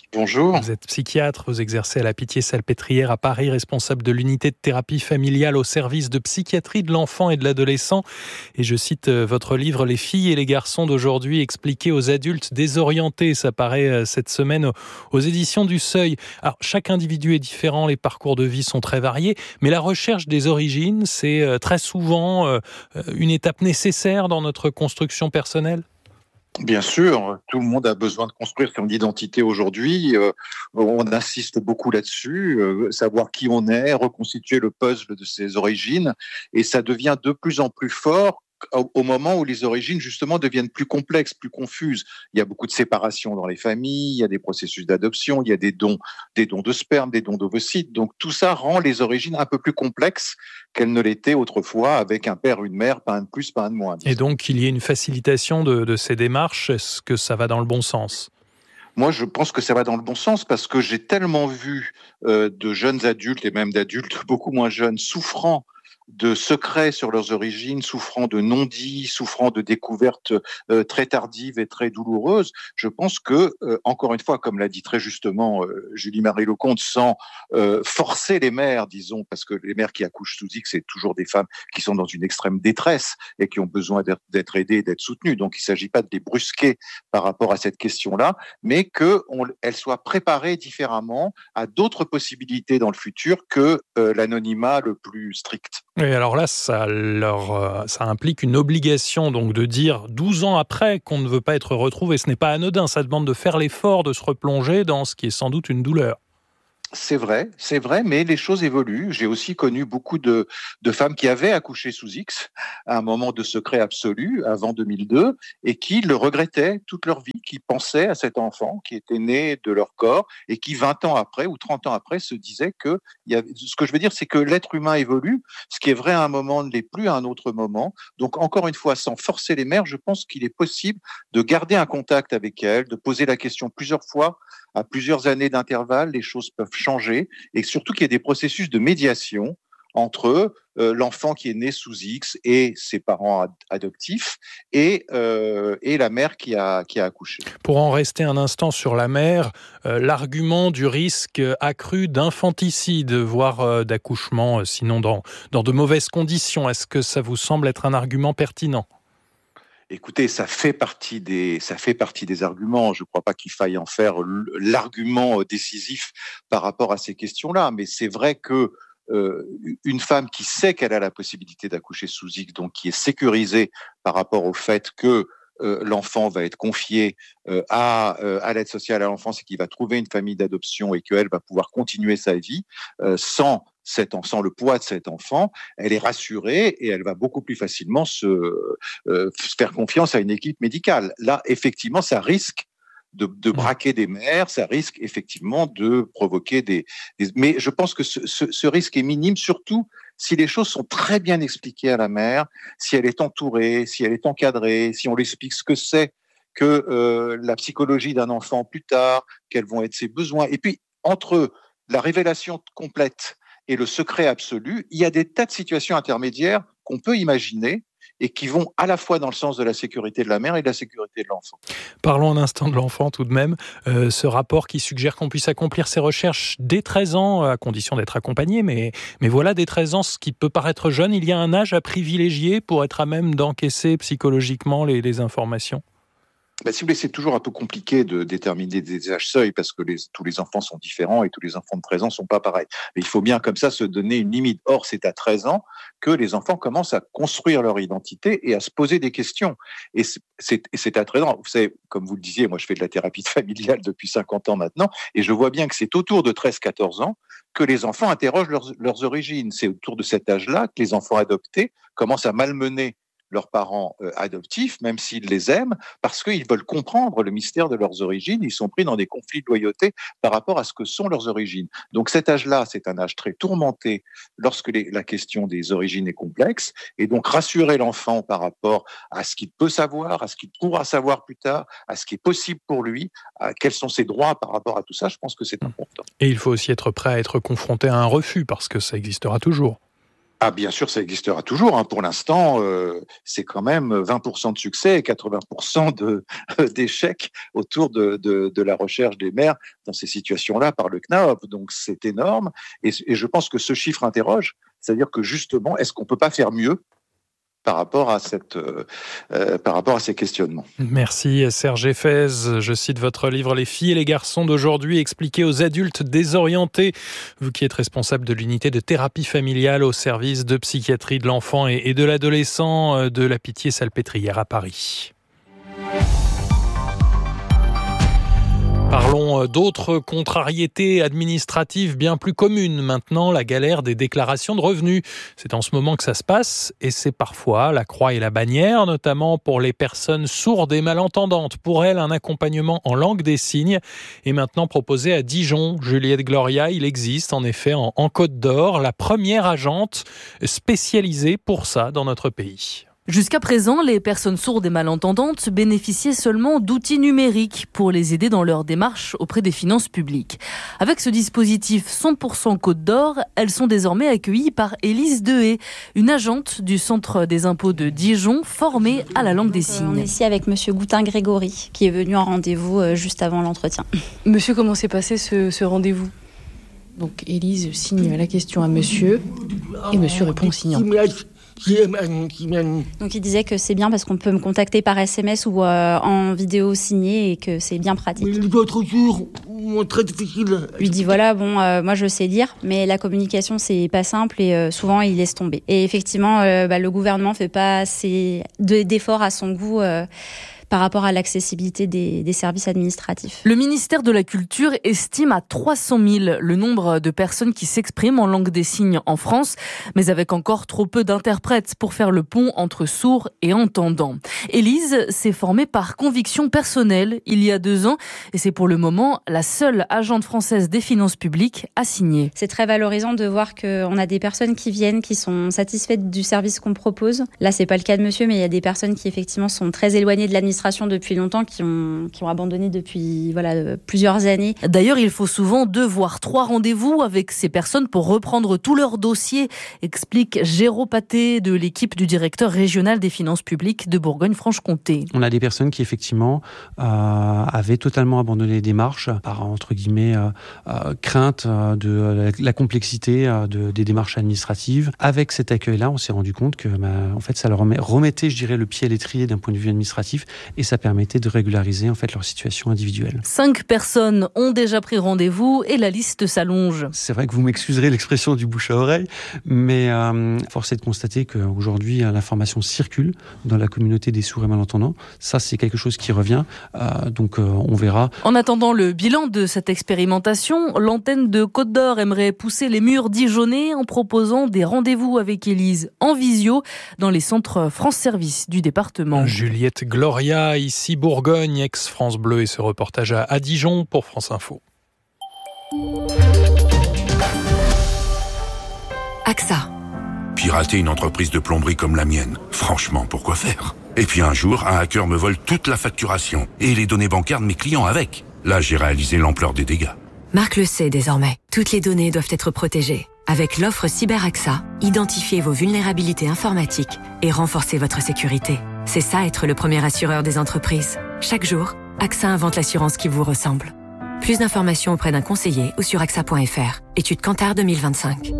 Bonjour. Vous êtes psychiatre, vous exercez à la Pitié-Salpêtrière à Paris, responsable de l'unité de thérapie familiale au service de psychiatrie de l'enfant et de l'adolescent. Et je cite votre livre « Les filles et les garçons d'aujourd'hui expliqués aux adultes désorientés ». Ça paraît cette semaine aux éditions du Seuil. Alors, chaque individu est différent, les parcours de vie sont très variés, mais la recherche des origines, c'est très souvent une étape nécessaire dans notre construction personnelle. Bien sûr, tout le monde a besoin de construire son identité aujourd'hui. Euh, on insiste beaucoup là-dessus, euh, savoir qui on est, reconstituer le puzzle de ses origines, et ça devient de plus en plus fort au moment où les origines, justement, deviennent plus complexes, plus confuses. Il y a beaucoup de séparation dans les familles, il y a des processus d'adoption, il y a des dons, des dons de sperme, des dons d'ovocytes. Donc, tout ça rend les origines un peu plus complexes qu'elles ne l'étaient autrefois, avec un père, une mère, pas un de plus, pas un de moins. Et donc, qu'il y ait une facilitation de, de ces démarches, est-ce que ça va dans le bon sens ? Moi, je pense que ça va dans le bon sens parce que j'ai tellement vu euh, de jeunes adultes et même d'adultes beaucoup moins jeunes souffrant de secrets sur leurs origines, souffrant de non-dits, souffrant de découvertes euh, très tardives et très douloureuses. Je pense que, euh, encore une fois, comme l'a dit très justement euh, Julie-Marie Lecomte, sans euh, forcer les mères, disons, parce que les mères qui accouchent sous X, c'est toujours des femmes qui sont dans une extrême détresse et qui ont besoin d'être, d'être aidées, d'être soutenues. Donc, il ne s'agit pas de les brusquer par rapport à cette question-là, mais qu'elles soient préparées différemment à d'autres possibilités dans le futur que euh, l'anonymat le plus strict. Et alors là, ça, leur, ça implique une obligation donc de dire douze ans après qu'on ne veut pas être retrouvé. Ce n'est pas anodin, ça demande de faire l'effort de se replonger dans ce qui est sans doute une douleur. C'est vrai, c'est vrai, mais les choses évoluent. J'ai aussi connu beaucoup de, de femmes qui avaient accouché sous X à un moment de secret absolu, avant deux mille deux, et qui le regrettaient toute leur vie, qui pensaient à cet enfant qui était né de leur corps et qui, vingt ans après ou trente ans après, se disaient que... Il y avait, ce que je veux dire, c'est que l'être humain évolue. Ce qui est vrai à un moment ne l'est plus à un autre moment. Donc, encore une fois, sans forcer les mères, je pense qu'il est possible de garder un contact avec elles, de poser la question plusieurs fois, à plusieurs années d'intervalle, les choses peuvent changer, et surtout qu'il y ait des processus de médiation entre euh, l'enfant qui est né sous X et ses parents ad- adoptifs et, euh, et la mère qui a, qui a accouché. Pour en rester un instant sur la mère, euh, l'argument du risque accru d'infanticide, voire euh, d'accouchement, euh, sinon dans, dans de mauvaises conditions, est-ce que ça vous semble être un argument pertinent ? Écoutez, ça fait partie des, ça fait partie des arguments. Je ne crois pas qu'il faille en faire l'argument décisif par rapport à ces questions-là. Mais c'est vrai que euh, une femme qui sait qu'elle a la possibilité d'accoucher sous X, donc qui est sécurisée par rapport au fait que euh, l'enfant va être confié euh, à, euh, à l'aide sociale à l'enfance et qu'il va trouver une famille d'adoption et qu'elle va pouvoir continuer sa vie euh, sans Cet, sans le poids de cet enfant, elle est rassurée et elle va beaucoup plus facilement se, euh, se faire confiance à une équipe médicale. Là, effectivement, ça risque de, de braquer des mères, ça risque effectivement de provoquer des... des mais je pense que ce, ce, ce risque est minime, surtout si les choses sont très bien expliquées à la mère, si elle est entourée, si elle est encadrée, si on lui explique ce que c'est que euh, la psychologie d'un enfant plus tard, quels vont être ses besoins. Et puis, entre la révélation complète et le secret absolu, il y a des tas de situations intermédiaires qu'on peut imaginer et qui vont à la fois dans le sens de la sécurité de la mère et de la sécurité de l'enfant. Parlons un instant de l'enfant tout de même. Euh, ce rapport qui suggère qu'on puisse accomplir ses recherches dès treize ans, à condition d'être accompagné, mais, mais voilà, dès treize ans, ce qui peut paraître jeune, il y a un âge à privilégier pour être à même d'encaisser psychologiquement les, les informations. Ben, si vous voulez, c'est toujours un peu compliqué de déterminer des âges seuils parce que les, tous les enfants sont différents et tous les enfants de treize ans sont pas pareils. Mais il faut bien comme ça se donner une limite. Or, c'est à treize ans que les enfants commencent à construire leur identité et à se poser des questions. Et c'est, c'est, c'est à treize ans. Vous savez, comme vous le disiez, moi je fais de la thérapie familiale depuis cinquante ans maintenant et je vois bien que c'est autour de treize quatorze ans que les enfants interrogent leurs, leurs origines. C'est autour de cet âge-là que les enfants adoptés commencent à malmener leurs parents euh, adoptifs, même s'ils les aiment, parce qu'ils veulent comprendre le mystère de leurs origines. Ils sont pris dans des conflits de loyauté par rapport à ce que sont leurs origines. Donc cet âge-là, c'est un âge très tourmenté lorsque les, la question des origines est complexe. Et donc rassurer l'enfant par rapport à ce qu'il peut savoir, à ce qu'il pourra savoir plus tard, à ce qui est possible pour lui, à quels sont ses droits par rapport à tout ça, je pense que c'est important. Et il faut aussi être prêt à être confronté à un refus, parce que ça existera toujours. Ah, bien sûr, ça existera toujours. Hein. Pour l'instant, euh, c'est quand même vingt pour cent de succès et quatre-vingts pour cent de, euh, d'échecs autour de, de, de la recherche des maires dans ces situations-là par le C N A O P. Donc, c'est énorme. Et, et je pense que ce chiffre interroge. C'est-à-dire que justement, est-ce qu'on peut pas faire mieux par rapport à cette, euh, euh, par rapport à ces questionnements. Merci Serge Effez. Je cite votre livre « Les filles et les garçons d'aujourd'hui expliqués aux adultes désorientés ». Vous qui êtes responsable de l'unité de thérapie familiale au service de psychiatrie de l'enfant et de l'adolescent de la Pitié-Salpêtrière à Paris. Parlons d'autres contrariétés administratives bien plus communes. Maintenant, la galère des déclarations de revenus. C'est en ce moment que ça se passe et c'est parfois la croix et la bannière, notamment pour les personnes sourdes et malentendantes. Pour elles, un accompagnement en langue des signes est maintenant proposé à Dijon. Juliette Gloria, il existe en effet en, en Côte d'Or, la première agente spécialisée pour ça dans notre pays. Jusqu'à présent, les personnes sourdes et malentendantes bénéficiaient seulement d'outils numériques pour les aider dans leur démarche auprès des finances publiques. Avec ce dispositif cent pour cent Côte d'Or, elles sont désormais accueillies par Élise Dehaye, une agente du Centre des impôts de Dijon, formée à la langue des signes. On est ici avec Monsieur Goutin-Grégory, qui est venu en rendez-vous juste avant l'entretien. Monsieur, comment s'est passé ce, ce rendez-vous ? Donc Élise signe la question à monsieur, et monsieur répond en signant. Donc il disait que c'est bien parce qu'on peut me contacter par S M S ou euh, en vidéo signée et que c'est bien pratique. Mais les autres jours, très difficile. Je lui dis voilà, bon, euh, moi je sais lire, mais la communication c'est pas simple et euh, souvent il laisse tomber. Et effectivement, euh, bah, le gouvernement fait pas assez d'efforts à son goût. Euh, par rapport à l'accessibilité des, des services administratifs. Le ministère de la Culture estime à trois cent mille le nombre de personnes qui s'expriment en langue des signes en France, mais avec encore trop peu d'interprètes pour faire le pont entre sourds et entendants. Élise s'est formée par conviction personnelle il y a deux ans et c'est pour le moment la seule agente française des finances publiques à signer. C'est très valorisant de voir qu'on a des personnes qui viennent, qui sont satisfaites du service qu'on propose. Là, c'est pas le cas de monsieur, mais il y a des personnes qui effectivement sont très éloignées de l'administration depuis longtemps, qui ont, qui ont abandonné depuis voilà, plusieurs années. D'ailleurs, il faut souvent deux voire trois rendez-vous avec ces personnes pour reprendre tout leur dossier, explique Géraud Paté de l'équipe du directeur régional des finances publiques de Bourgogne-Franche-Comté. On a des personnes qui effectivement euh, avaient totalement abandonné les démarches par entre guillemets euh, euh, crainte de la, la complexité euh, de, des démarches administratives. Avec cet accueil-là, on s'est rendu compte que bah, en fait, ça leur remettait, je dirais, le pied à l'étrier d'un point de vue administratif. Et ça permettait de régulariser en fait leur situation individuelle. Cinq personnes ont déjà pris rendez-vous et la liste s'allonge. C'est vrai que vous m'excuserez l'expression du bouche à oreille, mais euh, force est de constater qu'aujourd'hui l'information circule dans la communauté des sourds et malentendants. Ça, c'est quelque chose qui revient, euh, donc euh, on verra. En attendant le bilan de cette expérimentation, l'antenne de Côte d'Or aimerait pousser les murs dijonnais en proposant des rendez-vous avec Élise en visio dans les centres France Service du département. Juliette Gloria, ici Bourgogne, ex-France Bleu, et ce reportage à, à Dijon pour France Info. A X A. Pirater une entreprise de plomberie comme la mienne, franchement, pourquoi faire ? Et puis un jour, un hacker me vole toute la facturation et les données bancaires de mes clients avec. Là, j'ai réalisé l'ampleur des dégâts. Marc le sait désormais, toutes les données doivent être protégées. Avec l'offre Cyber A X A, identifiez vos vulnérabilités informatiques et renforcez votre sécurité. C'est ça être le premier assureur des entreprises. Chaque jour, A X A invente l'assurance qui vous ressemble. Plus d'informations auprès d'un conseiller ou sur A X A point F R. Étude Kantar deux mille vingt-cinq.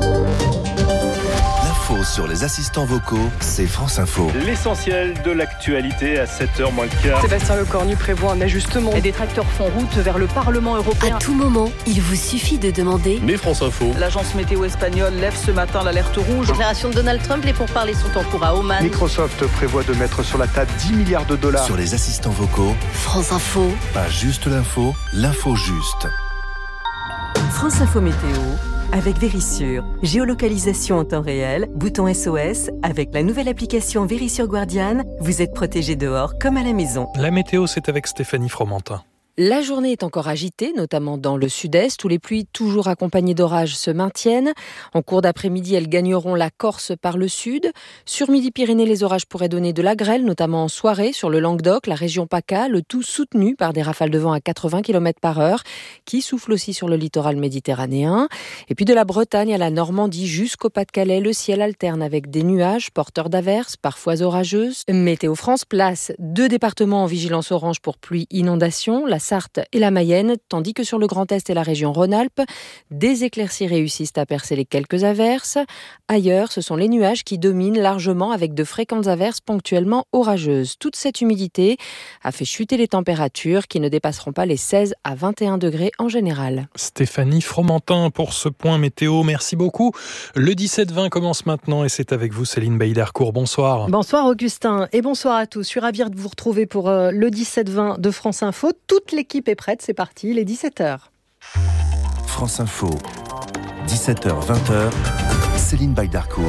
L'info sur les assistants vocaux, c'est France Info. L'essentiel de l'actualité à sept heures moins le quart. Sébastien Lecornu prévoit un ajustement. Les détracteurs font route vers le Parlement européen. À tout moment, il vous suffit de demander. Mais France Info. L'agence météo espagnole lève ce matin l'alerte rouge. Déclaration de Donald Trump, les pourparlers sont en cours à Oman. Microsoft prévoit de mettre sur la table dix milliards de dollars. Sur les assistants vocaux, France Info. Pas juste l'info, l'info juste. France Info Météo avec Vérissure. Géolocalisation en temps réel, bouton S O S. Avec la nouvelle application Vérissure Guardian, vous êtes protégé dehors comme à la maison. La météo, c'est avec Stéphanie Fromentin. La journée est encore agitée, notamment dans le sud-est, où les pluies, toujours accompagnées d'orages, se maintiennent. En cours d'après-midi, elles gagneront la Corse par le sud. Sur Midi-Pyrénées, les orages pourraient donner de la grêle, notamment en soirée, sur le Languedoc, la région PACA, le tout soutenu par des rafales de vent à quatre-vingts kilomètres par heure, qui soufflent aussi sur le littoral méditerranéen. Et puis de la Bretagne à la Normandie jusqu'au Pas-de-Calais, le ciel alterne avec des nuages porteurs d'averses, parfois orageuses. Météo France place deux départements en vigilance orange pour pluie inondation, la Sarthe et la Mayenne, tandis que sur le Grand Est et la région Rhône-Alpes, des éclaircies réussissent à percer les quelques averses. Ailleurs, ce sont les nuages qui dominent largement avec de fréquentes averses ponctuellement orageuses. Toute cette humidité a fait chuter les températures qui ne dépasseront pas les seize à vingt et un degrés en général. Stéphanie Fromentin pour ce point météo, merci beaucoup. Le dix-sept vingt commence maintenant et c'est avec vous Céline Bailly-Darcourt. Bonsoir. Bonsoir Augustin et bonsoir à tous. Je suis ravie de vous retrouver pour euh, le dix-sept vingt de France Info. Toute l'équipe est prête, c'est parti, il est dix-sept heures. France Info, dix-sept heures vingt, Céline Bailly-Darcourt.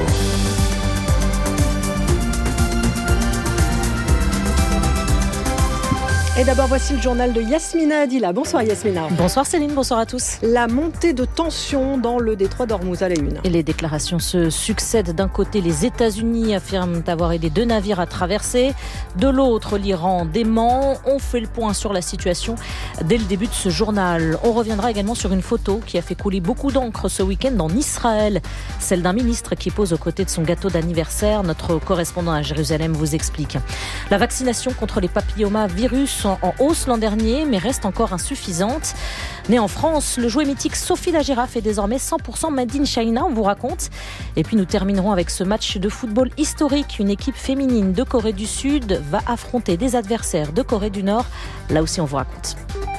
Et d'abord, voici le journal de Yasmina Adila. Bonsoir Yasmina. Bonsoir Céline, bonsoir à tous. La montée de tension dans le détroit d'Ormuz à la une. Et les déclarations se succèdent. D'un côté, les États-Unis affirment avoir aidé deux navires à traverser. De l'autre, l'Iran dément. On fait le point sur la situation dès le début de ce journal. On reviendra également sur une photo qui a fait couler beaucoup d'encre ce week-end en Israël. Celle d'un ministre qui pose aux côtés de son gâteau d'anniversaire. Notre correspondant à Jérusalem vous explique. La vaccination contre les papillomavirus en hausse l'an dernier, mais reste encore insuffisante. Né en France, le jouet mythique Sophie la girafe est désormais cent pour cent made in China, on vous raconte. Et puis nous terminerons avec ce match de football historique. Une équipe féminine de Corée du Sud va affronter des adversaires de Corée du Nord. Là aussi, on vous raconte.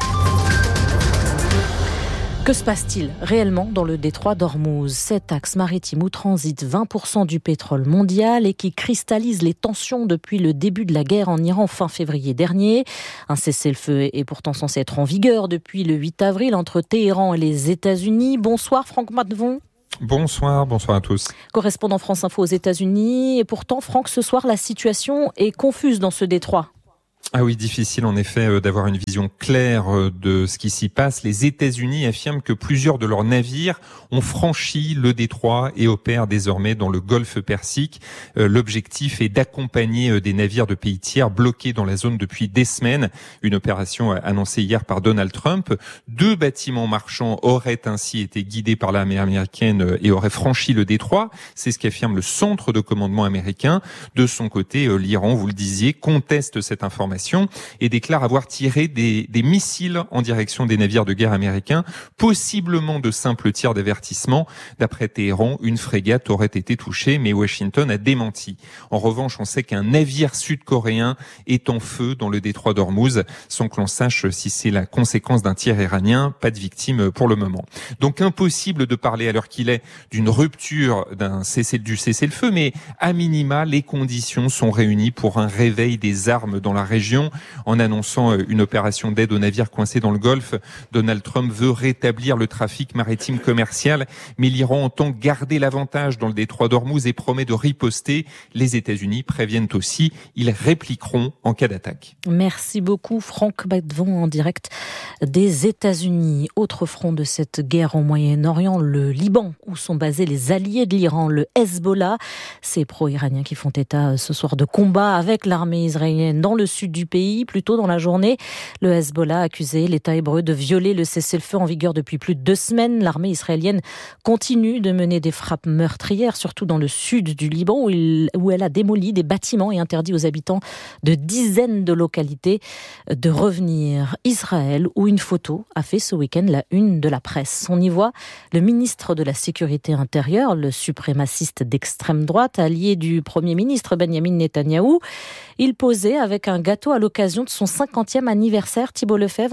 Que se passe-t-il réellement dans le détroit d'Ormuz, cet axe maritime où transite vingt pour cent du pétrole mondial et qui cristallise les tensions depuis le début de la guerre en Iran fin février dernier. Un cessez-le-feu est pourtant censé être en vigueur depuis le huit avril entre Téhéran et les États-Unis. Bonsoir Franck Matvon. Bonsoir, bonsoir à tous. Correspondant France Info aux États-Unis. Et pourtant, Franck, ce soir, la situation est confuse dans ce détroit. Ah oui, difficile en effet d'avoir une vision claire de ce qui s'y passe. Les États-Unis affirment que plusieurs de leurs navires ont franchi le détroit et opèrent désormais dans le golfe Persique. L'objectif est d'accompagner des navires de pays tiers bloqués dans la zone depuis des semaines. Une opération annoncée hier par Donald Trump. Deux bâtiments marchands auraient ainsi été guidés par l'armée américaine et auraient franchi le détroit. C'est ce qu'affirme le centre de commandement américain. De son côté, l'Iran, vous le disiez, conteste cette information et déclare avoir tiré des, des missiles en direction des navires de guerre américains, possiblement de simples tirs d'avertissement. D'après Téhéran, une frégate aurait été touchée, mais Washington a démenti. En revanche, on sait qu'un navire sud-coréen est en feu dans le détroit d'Ormuz, sans que l'on sache si c'est la conséquence d'un tir iranien. Pas de victimes pour le moment. Donc impossible de parler à l'heure qu'il est d'une rupture d'un cessez, du cessez-le-feu, mais à minima, les conditions sont réunies pour un réveil des armes dans la région. En annonçant une opération d'aide aux navires coincés dans le Golfe, Donald Trump veut rétablir le trafic maritime commercial, mais l'Iran entend garder l'avantage dans le détroit d'Ormuz et promet de riposter. Les États-Unis préviennent aussi, ils répliqueront en cas d'attaque. Merci beaucoup Franck Matvon en direct des États-Unis. Autre front de cette guerre au Moyen-Orient, le Liban, où sont basés les alliés de l'Iran, le Hezbollah. Ces pro-iraniens qui font état ce soir de combat avec l'armée israélienne dans le sud du pays. Plus tôt dans la journée, le Hezbollah a accusé l'État hébreu de violer le cessez-le-feu en vigueur depuis plus de deux semaines. L'armée israélienne continue de mener des frappes meurtrières, surtout dans le sud du Liban, où, il, où elle a démoli des bâtiments et interdit aux habitants de dizaines de localités de revenir. Israël, où une photo a fait ce week-end la une de la presse. On y voit le ministre de la Sécurité intérieure, le suprémaciste d'extrême droite, allié du Premier ministre Benjamin Netanyahou. Il posait avec un gâteau à l'occasion de son cinquantième anniversaire. Thibault Lefebvre.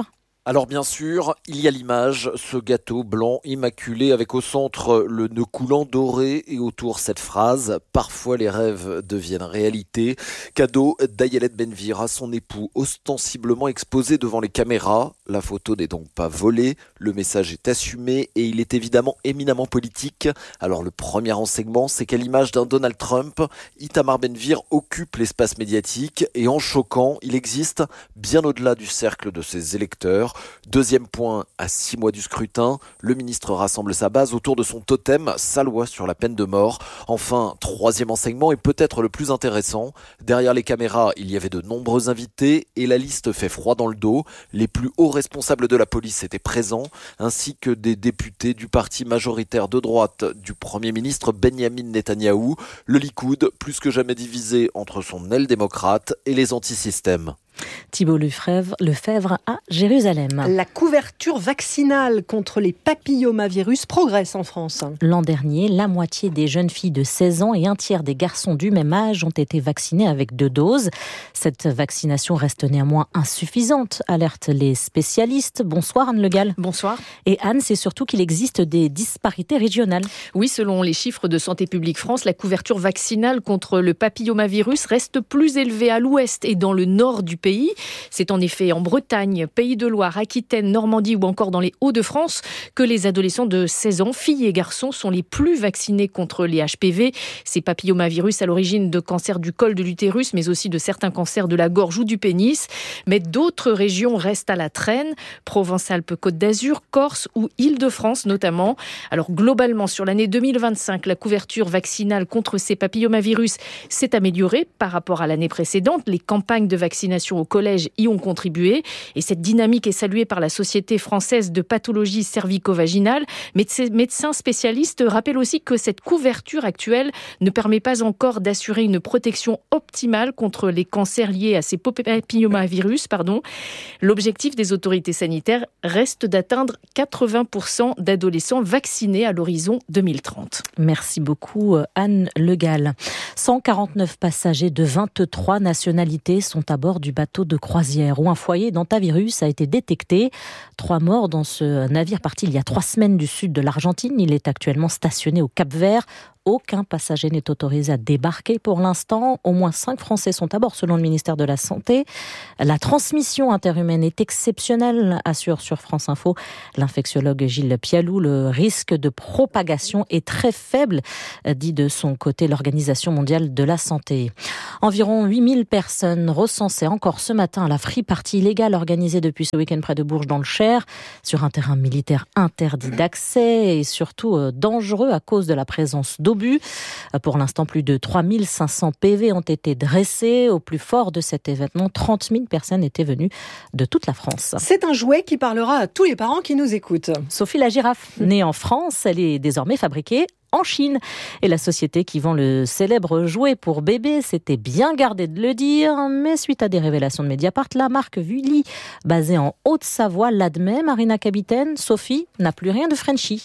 Alors bien sûr, il y a l'image, ce gâteau blanc immaculé avec au centre le nœud coulant doré et autour cette phrase « Parfois les rêves deviennent réalité ». Cadeau d'Ayelet Benvir à son époux, ostensiblement exposé devant les caméras. La photo n'est donc pas volée, le message est assumé et il est évidemment éminemment politique. Alors le premier renseignement, c'est qu'à l'image d'un Donald Trump, Itamar Ben-Gvir occupe l'espace médiatique et en choquant, il existe bien au-delà du cercle de ses électeurs. Deuxième point, à six mois du scrutin, le ministre rassemble sa base autour de son totem, sa loi sur la peine de mort. Enfin, troisième enseignement et peut-être le plus intéressant, derrière les caméras, il y avait de nombreux invités et la liste fait froid dans le dos. Les plus hauts responsables de la police étaient présents, ainsi que des députés du parti majoritaire de droite du Premier ministre Benyamin Netanyahou, le Likoud, plus que jamais divisé entre son aile démocrate et les antisystèmes. Thibault Lefebvre, Lefebvre à Jérusalem. La couverture vaccinale contre les papillomavirus progresse en France. L'an dernier, la moitié des jeunes filles de seize ans et un tiers des garçons du même âge ont été vaccinés avec deux doses. Cette vaccination reste néanmoins insuffisante, alertent les spécialistes. Bonsoir Anne Le Gall. Bonsoir. Et Anne, c'est surtout qu'il existe des disparités régionales. Oui, selon les chiffres de Santé publique France, la couverture vaccinale contre le papillomavirus reste plus élevée à l'ouest et dans le nord du pays. C'est en effet en Bretagne, Pays de Loire, Aquitaine, Normandie ou encore dans les Hauts-de-France que les adolescents de seize ans, filles et garçons, sont les plus vaccinés contre les H P V. Ces papillomavirus à l'origine de cancers du col de l'utérus, mais aussi de certains cancers de la gorge ou du pénis. Mais d'autres régions restent à la traîne, Provence-Alpes-Côte d'Azur, Corse ou Île-de-France notamment. Alors globalement, sur l'année deux mille vingt-cinq, la couverture vaccinale contre ces papillomavirus s'est améliorée par rapport à l'année précédente. Les campagnes de vaccination au collège y ont contribué et cette dynamique est saluée par la Société française de pathologie cervico-vaginale. Mais ces médecins spécialistes rappellent aussi que cette couverture actuelle ne permet pas encore d'assurer une protection optimale contre les cancers liés à ces papillomavirus. Pardon. L'objectif des autorités sanitaires reste d'atteindre quatre-vingts pour cent d'adolescents vaccinés à l'horizon deux mille trente. Merci beaucoup Anne Le Gall. cent quarante-neuf passagers de vingt-trois nationalités sont à bord du bateau de croisière où un foyer d'hantavirus a été détecté. Trois morts dans ce navire parti il y a trois semaines du sud de l'Argentine. Il est actuellement stationné au Cap-Vert. Aucun passager n'est autorisé à débarquer pour l'instant. Au moins cinq Français sont à bord selon le ministère de la Santé. La transmission interhumaine est exceptionnelle, assure sur France Info l'infectiologue Gilles Pialou. Le risque de propagation est très faible, dit de son côté l'Organisation mondiale de la santé. Environ huit mille personnes recensées encore ce matin à la free party illégale organisée depuis ce week-end près de Bourges dans le Cher, sur un terrain militaire interdit d'accès et surtout dangereux à cause de la présence d'eau. Pour l'instant, plus de trois mille cinq cents P V ont été dressés. Au plus fort de cet événement, trente mille personnes étaient venues de toute la France. C'est un jouet qui parlera à tous les parents qui nous écoutent. Sophie la girafe, née en France, elle est désormais fabriquée en Chine. Et la société qui vend le célèbre jouet pour bébé s'était bien gardée de le dire, mais suite à des révélations de Mediapart, la marque Vully, basée en Haute-Savoie, l'admet. Marina Capitaine, Sophie n'a plus rien de Frenchy.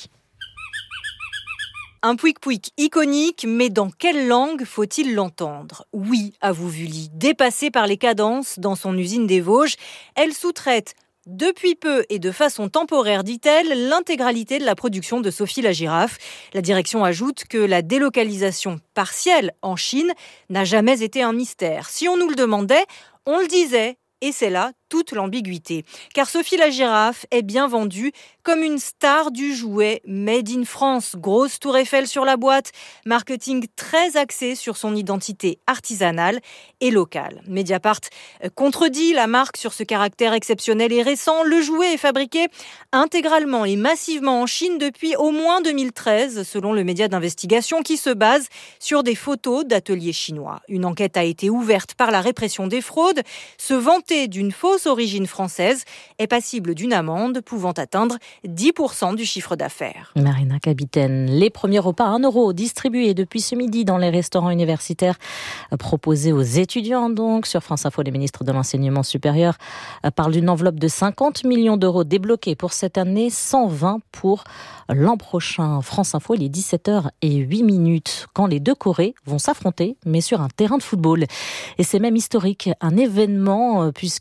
Un pouic-pouic iconique, mais dans quelle langue faut-il l'entendre ? Oui, avoue Vully, dépassée par les cadences dans son usine des Vosges, elle sous-traite depuis peu et de façon temporaire, dit-elle, l'intégralité de la production de Sophie la girafe. La direction ajoute que la délocalisation partielle en Chine n'a jamais été un mystère. Si on nous le demandait, on le disait. Et c'est là toute l'ambiguïté. Car Sophie la girafe est bien vendue comme une star du jouet Made in France. Grosse tour Eiffel sur la boîte, marketing très axé sur son identité artisanale et locale. Mediapart contredit la marque sur ce caractère exceptionnel et récent. Le jouet est fabriqué intégralement et massivement en Chine depuis au moins deux mille treize, selon le média d'investigation qui se base sur des photos d'ateliers chinois. Une enquête a été ouverte par la répression des fraudes. Se vanter d'une fausse origine française est passible d'une amende pouvant atteindre dix pour cent du chiffre d'affaires. Marina Capitaine, les premiers repas à un euro distribués depuis ce midi dans les restaurants universitaires proposés aux étudiants. Donc, sur France Info, les ministres de l'Enseignement supérieur parlent d'une enveloppe de cinquante millions d'euros débloqués pour cette année, cent vingt pour l'an prochain. France Info, il est dix-sept heures huit minutes quand les deux Corées vont s'affronter, mais sur un terrain de football. Et c'est même historique, un événement, puisqu'on parle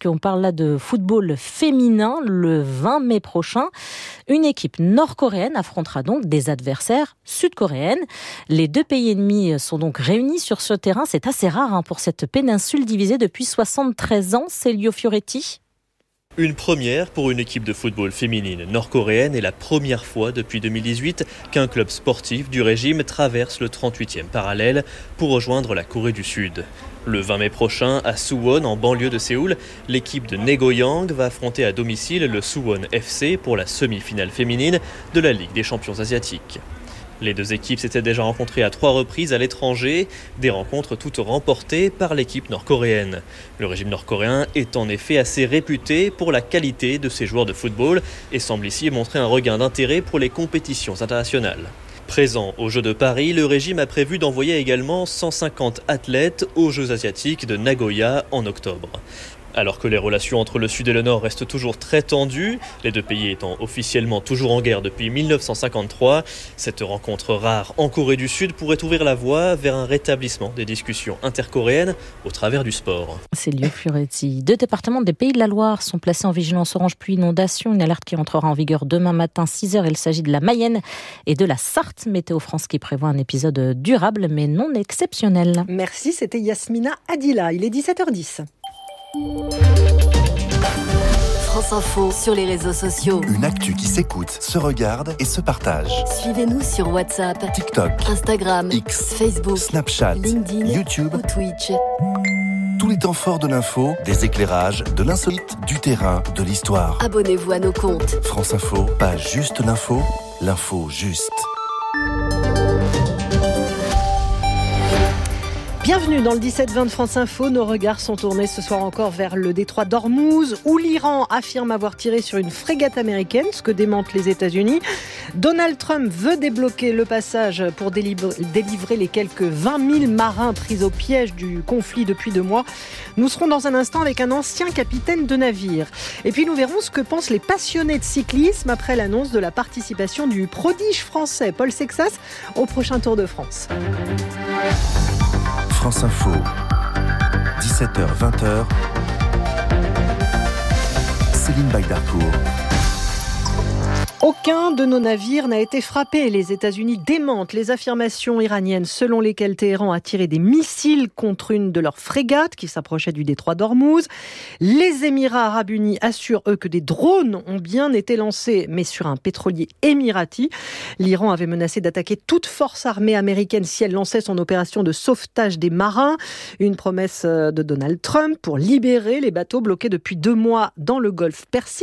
là de football féminin le vingt mai prochain. Une équipe nord-coréenne affrontera donc des adversaires sud-coréennes. Les deux pays ennemis sont donc réunis sur ce terrain. C'est assez rare hein, pour cette péninsule divisée depuis soixante-treize ans. Célio Fioretti. Une première pour une équipe de football féminine nord-coréenne et la première fois depuis deux mille dix-huit qu'un club sportif du régime traverse le trente-huitième parallèle pour rejoindre la Corée du Sud. Le vingt mai prochain, à Suwon, en banlieue de Séoul, l'équipe de Naegoyang va affronter à domicile le Suwon F C pour la semi-finale féminine de la Ligue des champions asiatiques. Les deux équipes s'étaient déjà rencontrées à trois reprises à l'étranger, des rencontres toutes remportées par l'équipe nord-coréenne. Le régime nord-coréen est en effet assez réputé pour la qualité de ses joueurs de football et semble ici montrer un regain d'intérêt pour les compétitions internationales. Présent aux Jeux de Paris, le régime a prévu d'envoyer également cent cinquante athlètes aux Jeux asiatiques de Nagoya en octobre. Alors que les relations entre le Sud et le Nord restent toujours très tendues, les deux pays étant officiellement toujours en guerre depuis mille neuf cent cinquante-trois, cette rencontre rare en Corée du Sud pourrait ouvrir la voie vers un rétablissement des discussions intercoréennes au travers du sport. Célio Fioretti. Deux départements des Pays de la Loire sont placés en vigilance orange pluie inondation, une alerte qui entrera en vigueur demain matin six heures. Il s'agit de la Mayenne et de la Sarthe. Météo France qui prévoit un épisode durable mais non exceptionnel. Merci, c'était Yasmina Adila. Il est dix-sept heures dix. France Info sur les réseaux sociaux. Une actu qui s'écoute, se regarde et se partage. Suivez-nous sur WhatsApp, TikTok, Instagram, X, Facebook, Snapchat, LinkedIn, YouTube ou Twitch. Tous les temps forts de l'info, des éclairages, de l'insolite, du terrain, de l'histoire. Abonnez-vous à nos comptes. France Info, pas juste l'info, l'info juste. Bienvenue dans le dix-sept vingt de France Info. Nos regards sont tournés ce soir encore vers le détroit d'Ormuz, où l'Iran affirme avoir tiré sur une frégate américaine, ce que démentent les États-Unis. Donald Trump veut débloquer le passage pour délivrer les quelques vingt mille marins pris au piège du conflit depuis deux mois. Nous serons dans un instant avec un ancien capitaine de navire. Et puis nous verrons ce que pensent les passionnés de cyclisme après l'annonce de la participation du prodige français Paul Sexas au prochain Tour de France. France Info, dix-sept heures vingt. Céline Bagdarcourt. Aucun de nos navires n'a été frappé. Les États-Unis démentent les affirmations iraniennes selon lesquelles Téhéran a tiré des missiles contre une de leurs frégates qui s'approchait du détroit d'Ormuz. Les Émirats arabes unis assurent, eux, que des drones ont bien été lancés, mais sur un pétrolier émirati. L'Iran avait menacé d'attaquer toute force armée américaine si elle lançait son opération de sauvetage des marins. Une promesse de Donald Trump pour libérer les bateaux bloqués depuis deux mois dans le golfe Persique.